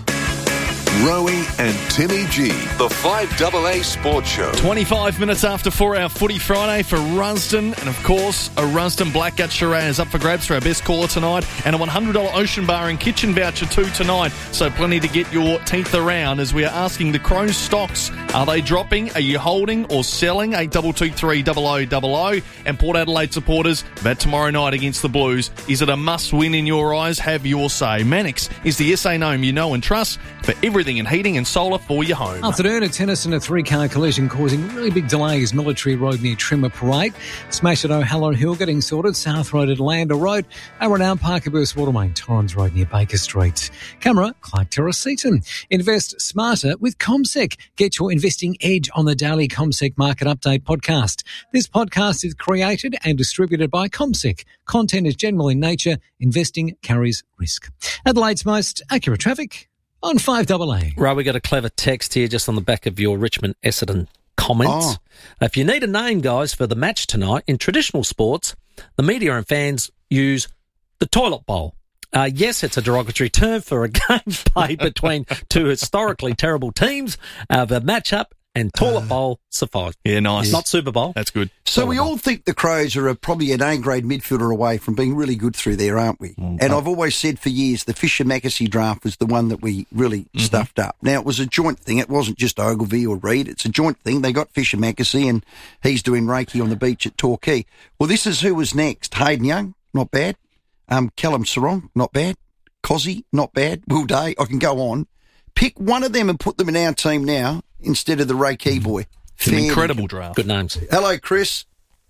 Rowie and Timmy G, the five double A Sports Show. twenty-five minutes after four, our Footy Friday for Runston. And, of course, a Runston Blackgut Shiraz up for grabs for our best caller tonight. And a one hundred dollars Ocean Bar and Kitchen voucher too tonight. So plenty to get your teeth around as we are asking the Crows stocks. Are they dropping? Are you holding or selling? eight two two three double oh double oh. And Port Adelaide supporters, that tomorrow night against the Blues. Is it a must-win in your eyes? Have your say. Mannix is the S A name you know and trust for everything lighting and heating and solar for your home. Afternoon, a tennis and a three-car collision causing really big delays. Military Road near Trimmer Parade. Smash at O'Halloran Hill getting sorted. South Road at Lander Road. Around Parkerburst Watermain. Torrens Road near Baker Street. Camera, Clark Terrace Seaton. Invest smarter with CommSec. Get your investing edge on the daily CommSec Market Update podcast. This podcast is created and distributed by CommSec. Content is general in nature. Investing carries risk. Adelaide's most accurate traffic on five A A. Right, we got a clever text here just on the back of your Richmond Essendon comments. Oh. If you need a name, guys, for the match tonight, in traditional sports, the media and fans use the toilet bowl. Uh, yes, it's a derogatory term for a game played between two historically terrible teams. Uh, the matchup and toilet bowl suffice. Yeah, nice. Not Super Bowl. That's good. So toilet we bowl. all think the Crows are a, probably an A-grade midfielder away from being really good through there, aren't we? Mm, and oh. I've always said for years the Fisher-Mackesy draft was the one that we really mm-hmm. stuffed up. Now, it was a joint thing. It wasn't just Ogilvy or Reid. It's a joint thing. They got Fisher-Mackesy and he's doing Reiki on the beach at Torquay. Well, this is who was next. Hayden Young, not bad. Um, Callum Sarong, not bad. Cozzy, not bad. Will Day, I can go on. Pick one of them and put them in our team now instead of the Reiki boy. It's an incredible draft. Good names. Hello, Chris.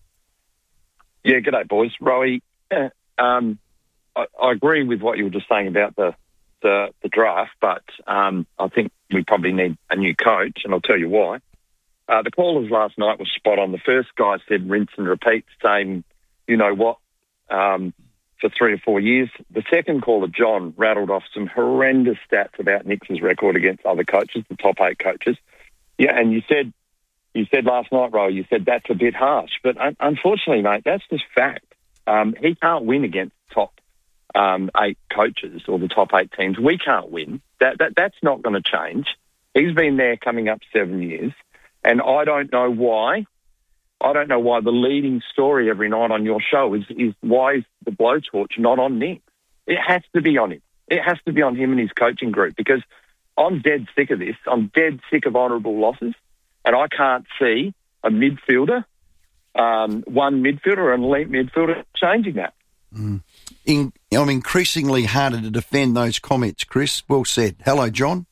Yeah, g'day, boys. Rowie, uh, um, I, I agree with what you were just saying about the the, the draft, but um, I think we probably need a new coach, and I'll tell you why. Uh, the callers last night were spot on. The first guy said rinse and repeat, saying, you know what, um, for three or four years. The second caller, John, rattled off some horrendous stats about Nix's record against other coaches, the top eight coaches. Yeah, and you said you said last night, Ro, you said that's a bit harsh. But un- unfortunately, mate, that's just fact. Um, he can't win against top um, eight coaches or the top eight teams. We can't win. That, that That's not going to change. He's been there coming up seven years, and I don't know why. I don't know why the leading story every night on your show is, is why is the blowtorch not on Nick? It has to be on him. It has to be on him and his coaching group, because I'm dead sick of this. I'm dead sick of honourable losses, and I can't see a midfielder, um, one midfielder or an elite midfielder changing that. Mm. In, I'm increasingly harder to defend those comments, Chris. Well said. Hello, John.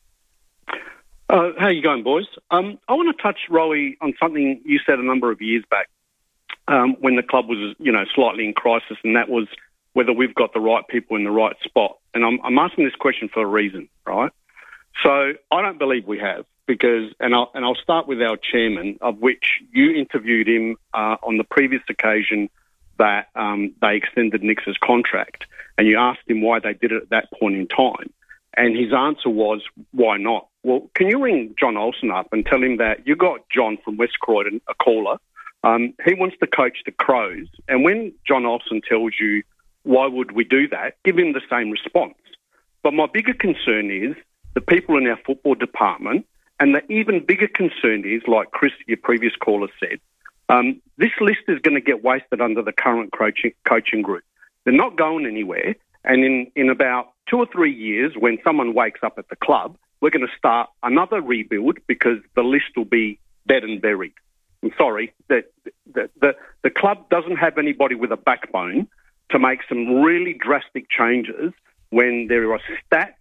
Uh, how you going, boys? Um, I want to touch, Rowie, on something you said a number of years back um, when the club was, you know, slightly in crisis, and that was whether we've got the right people in the right spot. And I'm, I'm asking this question for a reason, right? So I don't believe we have, because, and I'll, and I'll start with our chairman, of which you interviewed him uh, on the previous occasion that um, they extended Nix's contract, and you asked him why they did it at that point in time. And his answer was, why not? Well, can you ring John Olsen up and tell him that you got John from West Croydon, a caller. Um, he wants to coach the Crows. And when John Olsen tells you, why would we do that, give him the same response. But my bigger concern is the people in our football department, and the even bigger concern is, like Chris, your previous caller said, um, this list is going to get wasted under the current coaching, coaching group. They're not going anywhere. And in, in about two or three years, when someone wakes up at the club, we're going to start another rebuild, because the list will be dead and buried. I'm sorry, that the, the, the club doesn't have anybody with a backbone to make some really drastic changes when there are stats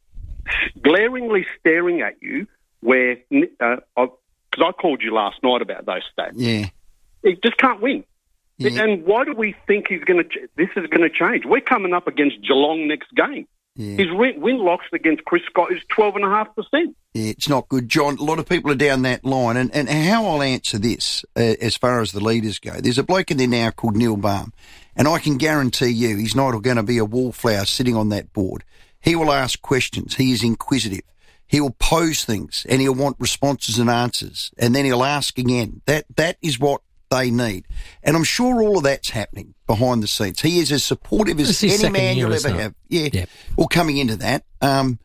glaringly staring at you where, because uh, I called you last night about those stats. Yeah. He just can't win. Yeah. And why do we think he's going to? This is going to change. We're coming up against Geelong next game. Yeah. His win locks against Chris Scott is twelve and a half percent. Yeah, it's not good, John. A lot of people are down that line, and, and how I'll answer this uh, as far as the leaders go. There's a bloke in there now called Neil Baum, and I can guarantee you he's not going to be a wallflower sitting on that board. He will ask questions. He is inquisitive. He will pose things, and he'll want responses and answers, and then he'll ask again. That that is what they need. And I'm sure all of that's happening behind the scenes. He is as supportive as any man you'll ever have. Yeah. Yep. Well, coming into that, um,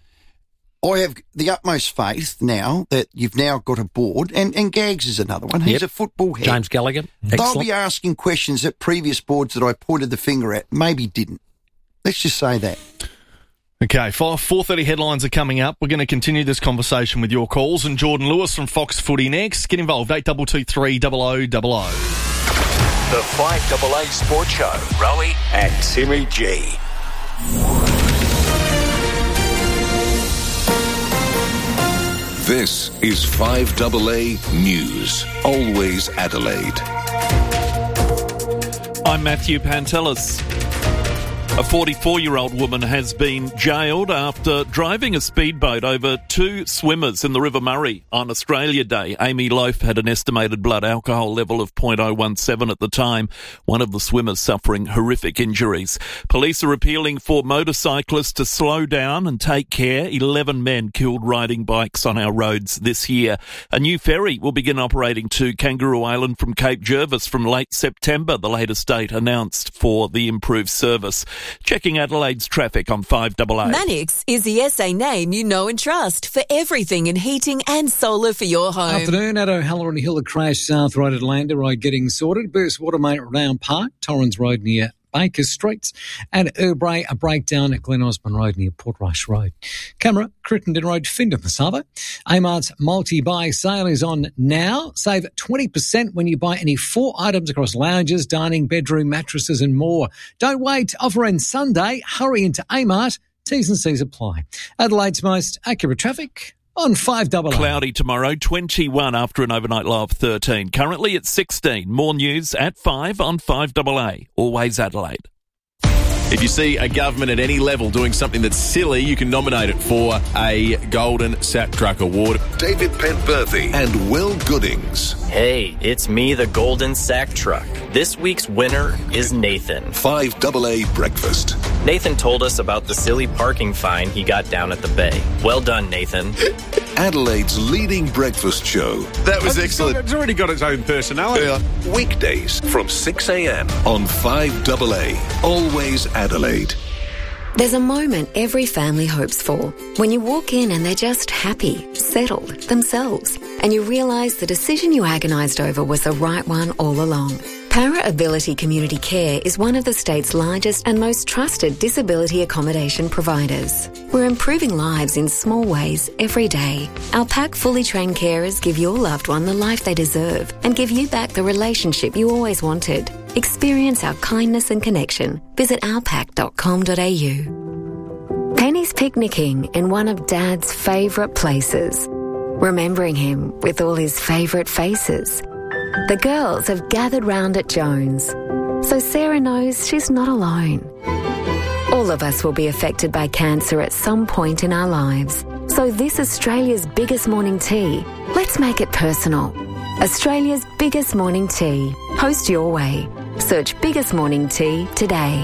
I have the utmost faith now that you've now got a board, and, and Gags is another one. He's yep. a football head. James Gallagher. They'll Excellent. be asking questions that previous boards that I pointed the finger at maybe didn't. Let's just say that. Okay, four thirty headlines are coming up. We're going to continue this conversation with your calls, and Jordan Lewis from Fox Footy next. Get involved, eight two two three, zero zero zero zero. The five A A Sports Show, Rowie and Timmy G. This is five A A News. Always Adelaide. I'm Matthew Pantelis. A forty-four-year-old woman has been jailed after driving a speedboat over two swimmers in the River Murray on Australia Day. Amy Loaf had an estimated blood alcohol level of point oh one seven at the time, one of the swimmers suffering horrific injuries. Police are appealing for motorcyclists to slow down and take care. eleven men killed riding bikes on our roads this year. A new ferry will begin operating to Kangaroo Island from Cape Jervis from late September, the latest date announced for the improved service. Checking Adelaide's traffic on five A A. Manix is the S A name you know and trust for everything in heating and solar for your home. Afternoon at O'Halloran Hill, a crash South Road at Lander Road getting sorted. Burst Watermate Round Park, Torrens Road near Baker Streets, and Urbray, a breakdown at Glen Osmond Road near Portrush Road. Camera, Crittenden Road, Findham, Masava. Amart's multi-buy sale is on now. Save twenty percent when you buy any four items across lounges, dining, bedroom, mattresses and more. Don't wait. Offer ends Sunday. Hurry into Amart. T's and C's apply. Adelaide's most accurate traffic on five A A. Cloudy tomorrow, twenty-one after an overnight low of thirteen. Currently at sixteen. More news at five on five A A. Always Adelaide. If you see a government at any level doing something that's silly, you can nominate it for a Golden Sack Truck Award. David Penberthy and Will Goodings. Hey, it's me, the Golden Sack Truck. This week's winner is Nathan. five A A Breakfast. Nathan told us about the silly parking fine he got down at the bay. Well done, Nathan. Adelaide's leading breakfast show. That was excellent. It's already got its own personality. Yeah. Weekdays from six a.m. on five A A. Always Adelaide. There's a moment every family hopes for when you walk in and they're just happy, settled, themselves, and you realise the decision you agonised over was the right one all along. Para Ability Community Care is one of the state's largest and most trusted disability accommodation providers. We're improving lives in small ways every day. Our PAC fully trained carers give your loved one the life they deserve and give you back the relationship you always wanted. Experience our kindness and connection. Visit our pac dot com dot a u. Penny's picnicking in one of Dad's favourite places, remembering him with all his favourite faces. The girls have gathered round at Jones, so Sarah knows she's not alone. All of us will be affected by cancer at some point in our lives. So this Australia's biggest morning tea, let's make it personal. Australia's biggest morning tea. Host your way. Search Biggest Morning Tea today.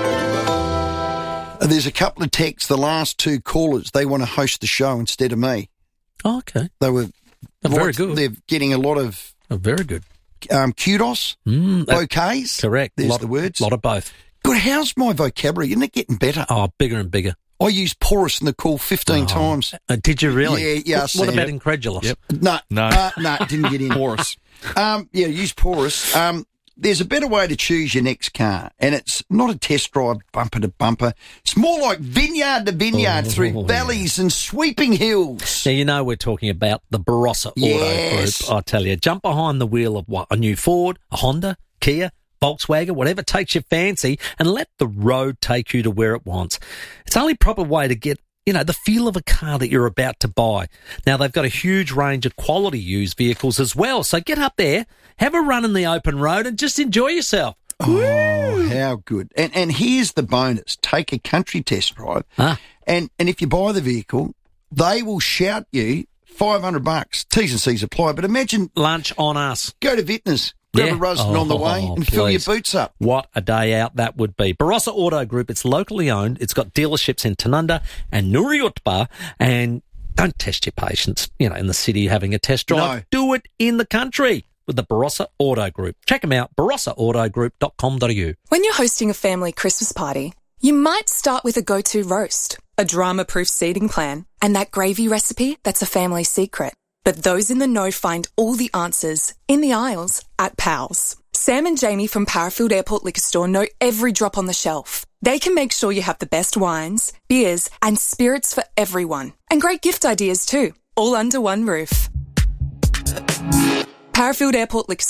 There's a couple of texts, the last two callers, they want to host the show instead of me. Oh, okay. They were Oh, very lots- good. They're getting a lot of Oh, very good. um, kudos, Mm, that- bouquets. Correct. There's lot, the words. lot of both. Good. How's my vocabulary? Isn't it getting better? Oh, bigger and bigger. I used porous in the call fifteen Oh, times. uh, did you really? Yeah, yeah. What, what Sam. about incredulous? Yep. No, No. uh, no, it didn't get in. Porous. Um, yeah, use porous. Um, there's a better way to choose your next car, and it's not a test drive bumper to bumper. It's more like vineyard to vineyard Oh, through yeah. valleys and sweeping hills. Now, you know we're talking about the Barossa Yes. Auto Group. I tell you, jump behind the wheel of what, a new Ford, a Honda, Kia, Volkswagen, whatever takes your fancy, and let the road take you to where it wants. It's the only proper way to get, you know, the feel of a car that you're about to buy. Now, they've got a huge range of quality used vehicles as well. So get up there, have a run in the open road and just enjoy yourself. Oh, how good. And and here's the bonus. Take a country test drive. Ah. And and if you buy the vehicle, they will shout you five hundred bucks. T's and C's apply. But imagine lunch on us. Go to Vintners, grab Yeah. a roasting Oh, on the way and fill your please. boots up. What a day out that would be. Barossa Auto Group, it's locally owned. It's got dealerships in Tanunda and Nuriutpa. And don't test your patience, you know, in the city having a test drive. No. Do it in the country with the Barossa Auto Group. Check them out, barossa auto group dot com dot a u. When you're hosting a family Christmas party, you might start with a go-to roast, a drama-proof seating plan, and that gravy recipe that's a family secret. But those in the know find all the answers in the aisles at Pals. Sam and Jamie from Parafield Airport Liquor Store know every drop on the shelf. They can make sure you have the best wines, beers, and spirits for everyone. And great gift ideas too, all under one roof. Parafield Airport Liquor Store.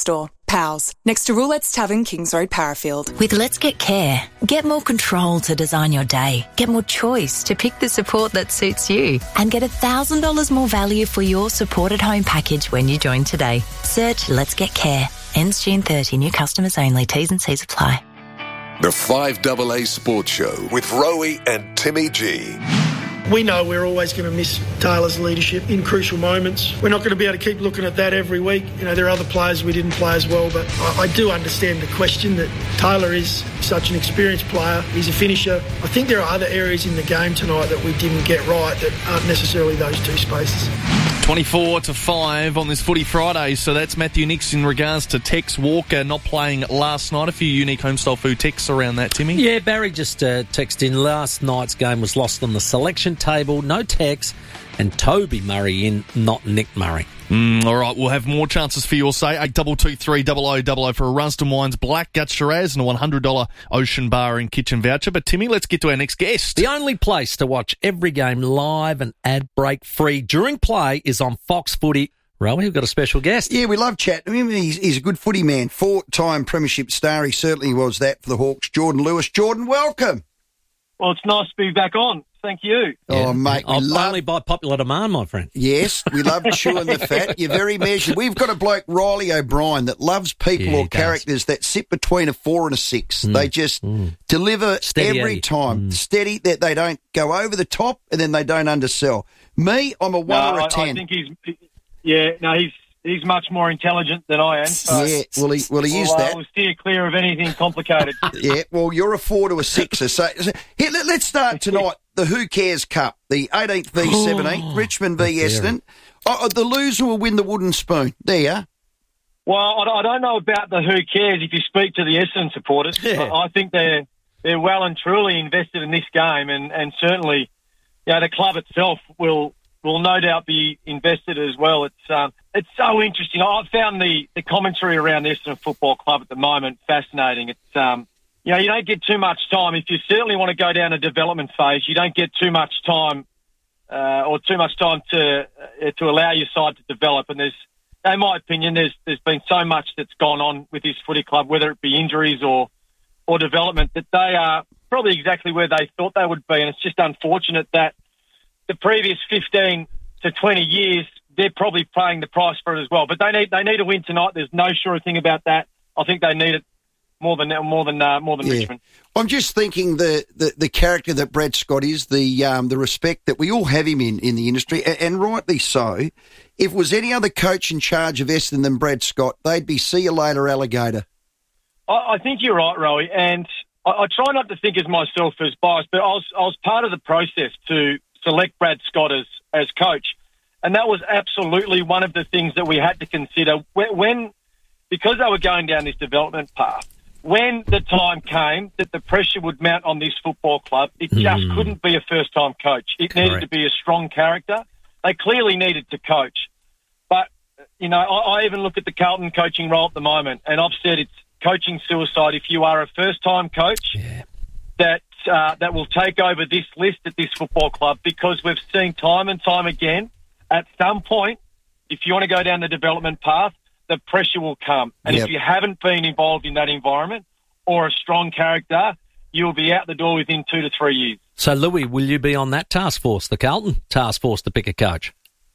Pals, next to Roulette's Tavern, Kings Road, Parafield. With Let's Get Care, get more control to design your day, get more choice to pick the support that suits you, and get one thousand dollars more value for your support at home package when you join today. Search Let's Get Care. Ends June thirtieth. New customers only. T's and C's apply. The five double A Sports Show with Rowie and Timmy G. We know we're always going to miss Taylor's leadership in crucial moments. We're not going to be able to keep looking at that every week. You know, there are other players we didn't play as well, but I, I do understand the question that Taylor is such an experienced player. He's a finisher. I think there are other areas in the game tonight that we didn't get right that aren't necessarily those two spaces. twenty-four to five on this Footy Friday. So that's Matthew Nix in regards to Tex Walker not playing last night. A few unique homestyle food texts around that, Timmy. Yeah, Barry just uh, texted in. Last night's game was lost on the selection table. No Tex, and Toby Murray in, not Nick Murray. Mm, all right, we'll have more chances for your say. eight two two three double oh double oh for a Runston Wines Black Gut Shiraz and a one hundred dollars Ocean Bar and Kitchen voucher. But, Timmy, let's get to our next guest. The only place to watch every game live and ad break free during play is on Fox Footy. Rowie, we've got a special guest. Yeah, we love chat. I mean, he's, he's a good footy man. Four-time premiership star. He certainly was that for the Hawks. Jordan Lewis. Jordan, welcome. Well, it's nice to be back on. Thank you. Oh, mate, we Oh, love... only by popular demand, my friend. Yes, we love chewing the fat. You're very measured. We've got a bloke, Riley O'Brien, that loves people Yeah, or he does. characters that sit between a four and a six. Mm, They just mm. deliver Steady every Eddie. time. Mm. Steady, that they don't go over the top and then they don't undersell. Me, I'm a one No, or a I, ten. I think he's, yeah, no, he's he's much more intelligent than I am. So Yeah, well, he, well, he is we'll, uh, that. We'll steer clear of anything complicated. Yeah, well, you're a four to a sixer. So, so here, let, let's start tonight. The Who Cares Cup, the eighteenth v seventeenth, Richmond v Essendon. Oh, the loser will win the wooden spoon. There you are. Well, I, I don't know about the who cares if you speak to the Essendon supporters. Yeah. I, I think they're they're well and truly invested in this game, and, and certainly, you know, the club itself will will no doubt be invested as well. It's um, it's so interesting. I've found the, the commentary around the Essendon Football Club at the moment fascinating. It's um, you know, you don't get too much time if you certainly want to go down a development phase. You don't get too much time uh, or too much time to uh, to allow your side to develop. And there's, in my opinion, there's there's been so much that's gone on with this footy club, whether it be injuries or or development, that they are probably exactly where they thought they would be. And it's just unfortunate that the previous fifteen to twenty years, they're probably paying the price for it as well. But they need they need a win tonight. There's no sure thing about that. I think they need it more than more than uh, more than Yeah. Richmond. I'm just thinking the, the, the character that Brad Scott is, the um, the respect that we all have him in, in the industry, and, and rightly so. If it was any other coach in charge of Essendon than Brad Scott, they'd be see you later, alligator. I, I think you're right, Rowie, and I, I try not to think of myself as biased, but I was I was part of the process to select Brad Scott as, as coach, and that was absolutely one of the things that we had to consider when, when because they were going down this development path. When the time came that the pressure would mount on this football club, it just Mm. couldn't be a first-time coach. It needed Correct. to be a strong character. They clearly needed to coach. But, you know, I, I even look at the Carlton coaching role at the moment, and I've said it's coaching suicide. If you are a first-time coach Yeah. that uh, that will take over this list at this football club, because we've seen time and time again, at some point, if you want to go down the development path, the pressure will come. And Yep. if you haven't been involved in that environment or a strong character, you'll be out the door within two to three years. So, Louis, will you be on that task force, the Carlton task force, to pick a coach?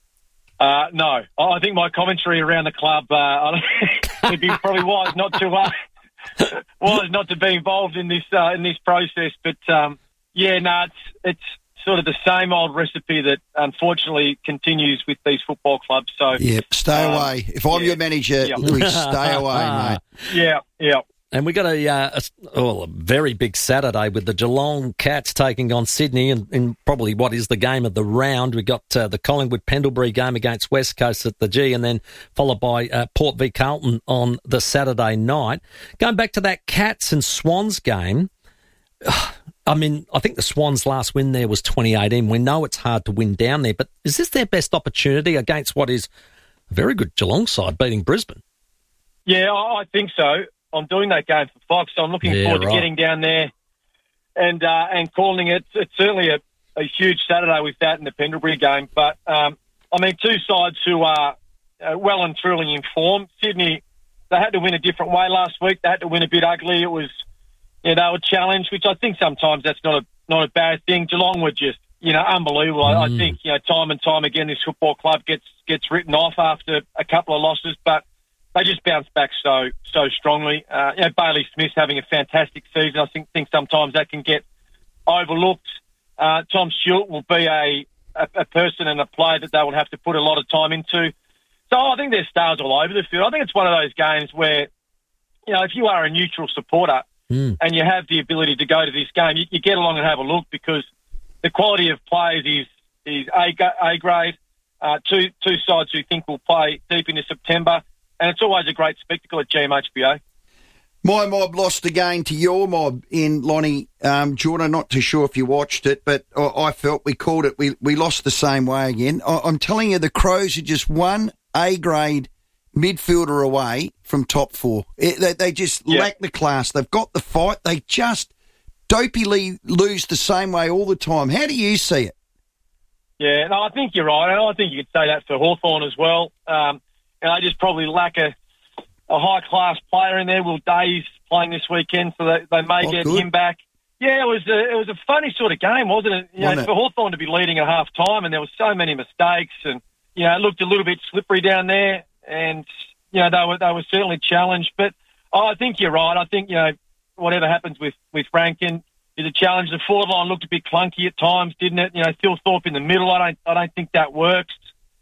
Uh, no, I think my commentary around the club, uh, I don't- it'd be probably wise not to uh, wise not to be involved in this uh, in this process. But um, yeah, no, it's it's sort of the same old recipe that unfortunately continues with these football clubs. So Yep, stay um, away. If I'm yeah. your manager, Yeah. Louis, stay away, mate. yeah, yeah. And we got a, uh, a, oh, a very big Saturday with the Geelong Cats taking on Sydney in, in probably what is the game of the round. We got uh, the Collingwood Pendlebury game against West Coast at the G, and then followed by uh, Port v Carlton on the Saturday night. Going back to that Cats and Swans game, I mean, I think the Swans' last win there was twenty eighteen. We know it's hard to win down there, but is this their best opportunity against what is a very good Geelong side beating Brisbane? Yeah, I I think so. I'm doing that game for Fox, so I'm looking Yeah, forward right. to getting down there and uh, and calling it. It's certainly a, a huge Saturday with that in the Pendlebury game. But, um, I mean, two sides who are uh, well and truly in form. Sydney they had to win a different way last week. They had to win a bit ugly. It was, you know, they were challenged, which I think sometimes that's not a not a bad thing. Geelong were just, you know, unbelievable. Mm. I, I think, you know, time and time again, this football club gets gets written off after a couple of losses, but they just bounced back so so strongly. Uh, you know, Bailey Smith's having a fantastic season. I think think sometimes that can get overlooked. Uh, Tom Stewart will be a, a, a person and a player that they will have to put a lot of time into. So I think there's stars all over the field. I think it's one of those games where, you know, if you are a neutral supporter mm. and you have the ability to go to this game, you, you get along and have a look because the quality of players is is A, A grade. Uh, two two sides who think will play deep into September, and it's always a great spectacle at G M H B A. My mob lost again to your mob in Lonnie, um, Jordan. Not too sure if you watched it, but I, I felt we called it. We we lost the same way again. I, I'm telling you, the Crows are just one A-grade midfielder away from top four. It, they, they just yeah. lack the class. They've got the fight. They just dopily lose the same way all the time. How do you see it? Yeah, no, I think you're right. And I think you could say that for Hawthorn as well. Um, and they just probably lack a a high-class player in there. Will Day's playing this weekend, so they, they may oh, get good. him back. Yeah, it was a, it was a funny sort of game, wasn't it? You wasn't know, it? For Hawthorn to be leading at half-time, and there were so many mistakes, and, you know, it looked a little bit slippery down there, and, you know, they were they were certainly challenged. But oh, I think you're right. I think, you know, whatever happens with, with Rankin is a challenge. The forward line looked a bit clunky at times, didn't it? You know, Phil Thorpe in the middle, I don't I don't think that works,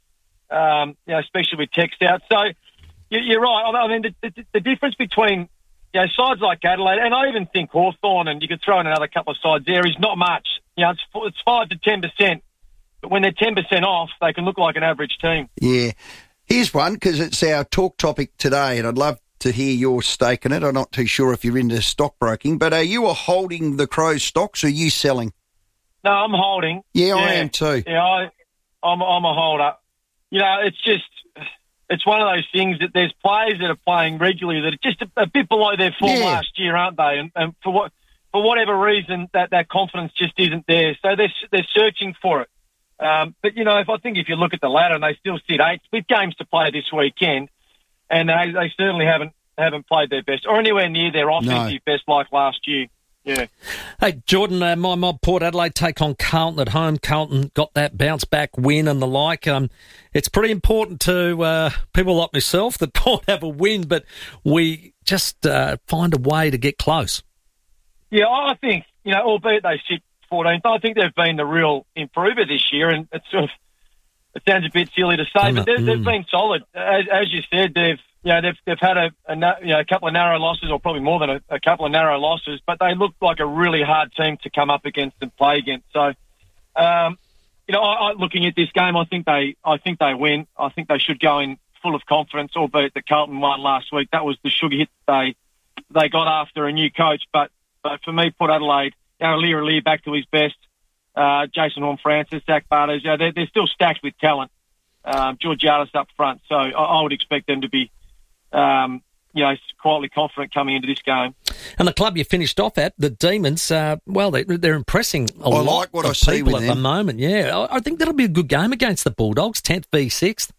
um, you know, especially with Tex out. So, you're right. I mean, the, the, the difference between, you know, sides like Adelaide, and I even think Hawthorn, and you could throw in another couple of sides there, is not much. You know, it's, it's five to ten percent. But when they're ten percent off, they can look like an average team. Yeah. Here's one, because it's our talk topic today, and I'd love to hear your stake in it. I'm not too sure if you're into stockbroking, but are you holding the Crows stocks, or are you selling? No, I'm holding. Yeah, yeah. I am too. Yeah, I, I'm, I'm a holder. You know, it's just... It's one of those things that there's players that are playing regularly that are just a, a bit below their form yeah. last year, aren't they? And, and for what for whatever reason, that, that confidence just isn't there. So they're they're searching for it. Um, but you know, if I think if you look at the ladder, and they still sit eighth with games to play this weekend, and they, they certainly haven't haven't played their best or anywhere near their offensive no. best like last year. Yeah. Hey, Jordan, uh, my mob, Port Adelaide take on Carlton at home. Carlton got that bounce-back win and the like. Um, it's pretty important to uh, people like myself that Port have a win, but we just uh, find a way to get close. Yeah, I think, you know, albeit they sit fourteenth, I think they've been the real improver this year, and it's sort of, it sounds a bit silly to say, but they've, mm. they've been solid. As, as you said, they've You know, they've they've had a, a you know a couple of narrow losses, or probably more than a, a couple of narrow losses, but they look like a really hard team to come up against and play against. So, um, you know, I, I, looking at this game, I think they I think they win. I think they should go in full of confidence. Albeit that Carlton won last week, that was the sugar hit they they got after a new coach. But but for me, Port Adelaide, you know, Lear Lear back to his best. Uh, Jason Horne-Francis, Zach Bartos, you know, they're, they're still stacked with talent. Um, Georgiadis up front, so I, I would expect them to be. Um, you know, quietly confident coming into this game. And the club you finished off at, the Demons, uh, well, they, they're impressing a I lot like what of I see people with at them. the moment. Yeah, I, I think that'll be a good game against the Bulldogs, tenth v sixth.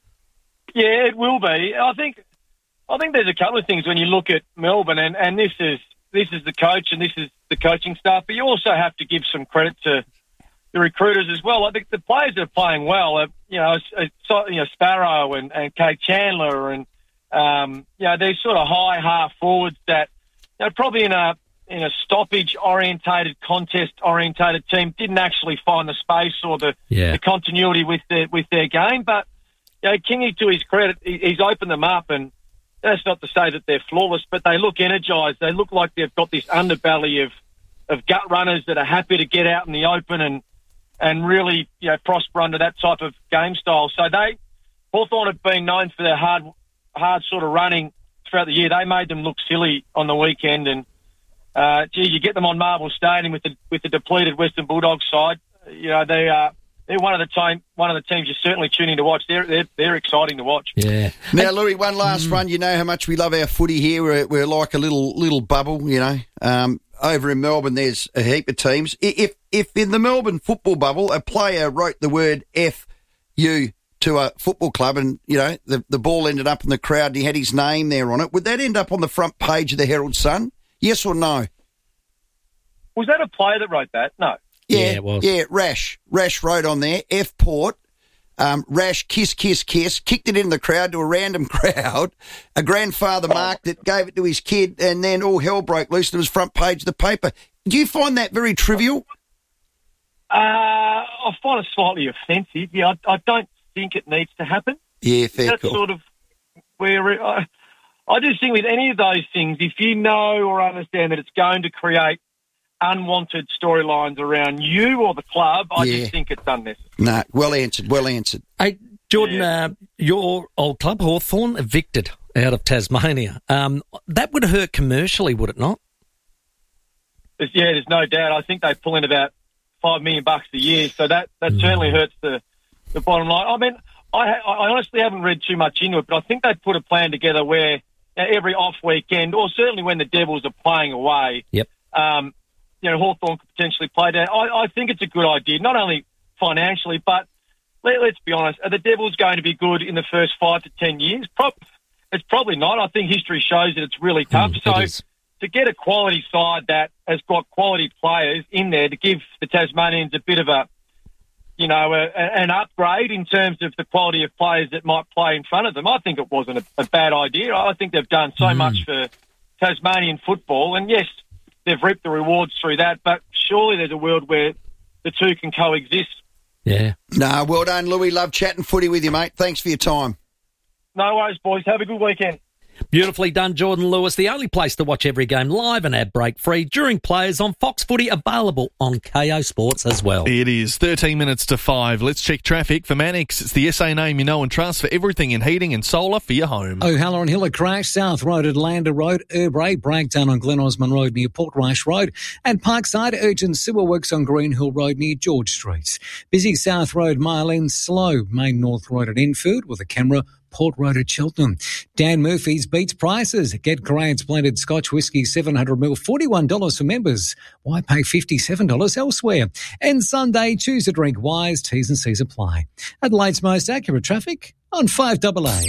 Yeah, it will be. I think. I think there's a couple of things when you look at Melbourne, and, and this is this is the coach and this is the coaching staff, but you also have to give some credit to the recruiters as well. I think the players that are playing well, are, you know, you know, Sparrow and, and Kate Chandler and. Um, you know, these sort of high half forwards that, you know, probably in a in a stoppage orientated, contest orientated team didn't actually find the space or the, yeah. the continuity with their with their game. But you know, Kingy, to his credit, he, he's opened them up, and that's not to say that they're flawless, but they look energised. They look like they've got this underbelly of of gut runners that are happy to get out in the open and and really, you know, prosper under that type of game style. So they Hawthorn have been known for their hard. hard sort of running throughout the year. They made them look silly on the weekend, and uh, gee, you get them on Marvel Stadium with the with the depleted Western Bulldogs side. You know, they are they're one of the time one of the teams you're certainly tuning to watch. They're they're they're exciting to watch. Yeah. Now, Louis, one last mm. one. You know how much we love our footy here. We're, we're like a little little bubble. You know, um, over in Melbourne, there's a heap of teams. If if in the Melbourne football bubble, a player wrote the word F U to a football club and, you know, the, the ball ended up in the crowd and he had his name there on it, would that end up on the front page of the Herald Sun? Yes or no? Was that a player that wrote that? No. Yeah, Yeah, it was. Yeah, Rash. Rash wrote on there, F Port, um, Rash, kiss, kiss, kiss, kicked it in the crowd to a random crowd. A grandfather marked it, gave it to his kid, and then all hell broke loose. It was front page of the paper. Do you find that very trivial? Uh, I find it slightly offensive. Yeah, I, I don't think it needs to happen. Yeah, fair That's call. sort of where I, I just think with any of those things, if you know or understand that it's going to create unwanted storylines around you or the club, I Yeah. just think it's unnecessary. No, well answered, well answered. Hey, Jordan, uh, your old club, Hawthorn, evicted out of Tasmania. Um, that would hurt commercially, would it not? There's, yeah, there's no doubt. I think they pull in about five million bucks a year, so that, that certainly hurts the, the bottom line. I mean, I, I honestly haven't read too much into it, but I think they put a plan together where uh, every off weekend, or certainly when the Devils are playing away, Yep. um, you know, Hawthorn could potentially play down. I, I think it's a good idea, not only financially, but let, let's be honest, are the Devils going to be good in the first five to ten years? Pro- it's probably not. I think history shows that it's really tough. Mm, so it is. to get a quality side that has got quality players in there to give the Tasmanians a bit of a, you know, a, a, an upgrade in terms of the quality of players that might play in front of them, I think it wasn't a, a bad idea. I think they've done so Mm. much for Tasmanian football, and yes, they've reaped the rewards through that, but surely there's a world where the two can coexist. Yeah. No, well done, Louis. Love chatting footy with you, mate. Thanks for your time. No worries, boys. Have a good weekend. Beautifully done, Jordan Lewis. The only place to watch every game live and ad break free during players on Fox Footy, available on K O Sports as well. It is thirteen minutes to five. Let's check traffic for Mannix. It's the S A name you know and trust for everything in heating and solar for your home. O'Halloran Hill, a crash, South Road at Lander Road, Urbray, breakdown on Glen Osmond Road near Portrush Road, and Parkside, urgent sewer works on Green Hill Road near George Street. Busy South Road, mile in, slow, Main North Road at Enfield with a camera, Port Road at Cheltenham. Dan Murphy's beats prices. Get Grant's blended Scotch whisky seven hundred mil, forty-one dollars for members. Why pay fifty-seven dollars elsewhere? And Sunday, choose a drink wise. T's and C's apply. Adelaide's most accurate traffic on five A A.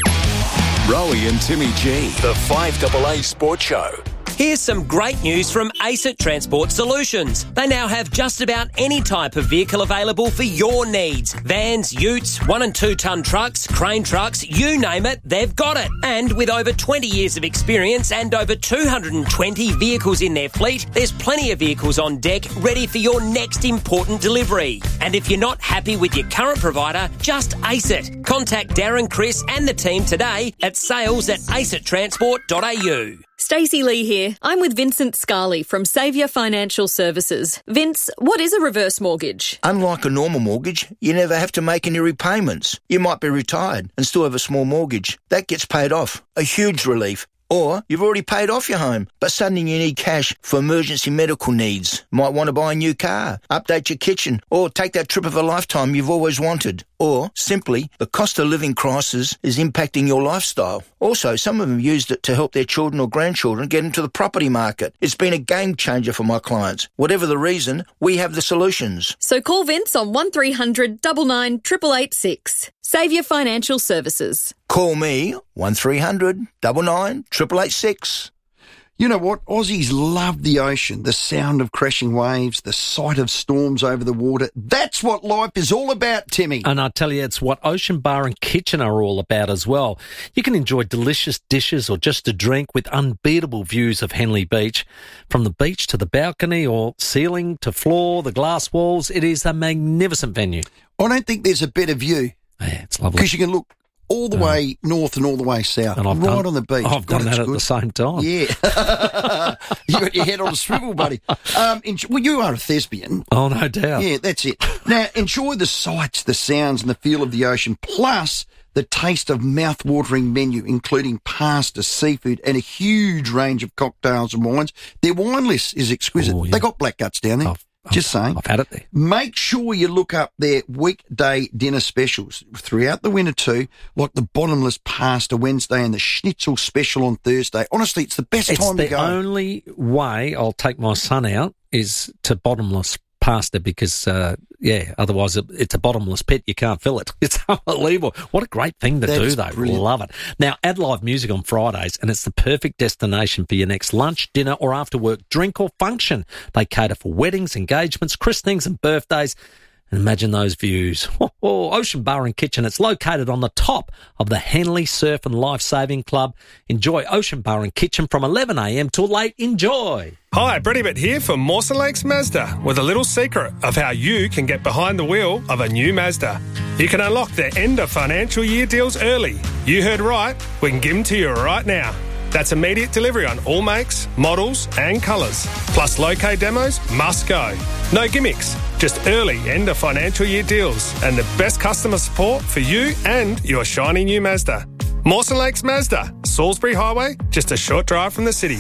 Rowie and Timmy G, the five A A Sports Show. Here's some great news from ACET Transport Solutions. They now have just about any type of vehicle available for your needs. Vans, utes, one and two tonne trucks, crane trucks, you name it, they've got it. And with over twenty years of experience and over two hundred twenty vehicles in their fleet, there's plenty of vehicles on deck ready for your next important delivery. And if you're not happy with your current provider, just ACET. Contact Darren, Chris and the team today at sales at acet transport dot a u. Stacey Lee here. I'm with Vincent Scarley from Saviour Financial Services. Vince, what is a reverse mortgage? Unlike a normal mortgage, you never have to make any repayments. You might be retired and still have a small mortgage. That gets paid off. A huge relief. Or you've already paid off your home, but suddenly you need cash for emergency medical needs. Might want to buy a new car, update your kitchen, or take that trip of a lifetime you've always wanted. Or, simply, the cost of living crisis is impacting your lifestyle. Also, some of them used it to help their children or grandchildren get into the property market. It's been a game changer for my clients. Whatever the reason, we have the solutions. So call Vince on one three hundred nine nine eight eight eight six. Saviour Financial Services. Call me, one three hundred nine nine eight eight eight six. You know what? Aussies love the ocean, the sound of crashing waves, the sight of storms over the water. That's what life is all about, Timmy. And I tell you, it's what Ocean Bar and Kitchen are all about as well. You can enjoy delicious dishes or just a drink with unbeatable views of Henley Beach. From the beach to the balcony or ceiling to floor, the glass walls, it is a magnificent venue. I don't think there's a better view. Yeah, it's lovely. Because you can look all the way north and all the way south, And I've right done- on the beach. I've God, done it's that at good. the same time. Yeah. You got your head on a swivel, buddy. Um, enjoy, well, you are a thespian. Oh, no doubt. Yeah, that's it. Now, enjoy the sights, the sounds and the feel of the ocean, plus the taste of mouth-watering menu, including pasta, seafood and a huge range of cocktails and wines. Their wine list is exquisite. Oh, yeah. They got black guts down there. Just saying. I've had it there. Make sure you look up their weekday dinner specials throughout the winter too, like the bottomless pasta Wednesday and the schnitzel special on Thursday. Honestly, it's the best It's time the to go. only way I'll take my son out is to bottomless past it because, uh, yeah, otherwise it, it's a bottomless pit. You can't fill it. It's unbelievable. What a great thing to That do, is though. brilliant. Love it. Now, add live music on Fridays, and it's the perfect destination for your next lunch, dinner, or after-work drink or function. They cater for weddings, engagements, christenings, and birthdays. And imagine those views. Oh, oh, Ocean Bar and Kitchen. It's located on the top of the Henley Surf and Life Saving Club. Enjoy Ocean Bar and Kitchen from eleven a m till late. Enjoy. Hi, Brady Bit here for Mawson Lakes Mazda with a little secret of how you can get behind the wheel of a new Mazda. You can unlock their end of financial year deals early. You heard right. We can give them to you right now. That's immediate delivery on all makes, models and colours. Plus low-K demos must go. No gimmicks, just early end of financial year deals and the best customer support for you and your shiny new Mazda. Mawson Lakes Mazda, Salisbury Highway, just a short drive from the city.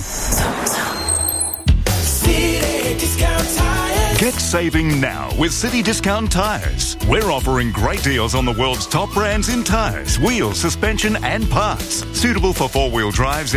Get saving now with City Discount Tyres. We're offering great deals on the world's top brands in tyres, wheels, suspension and parts. Suitable for four-wheel drives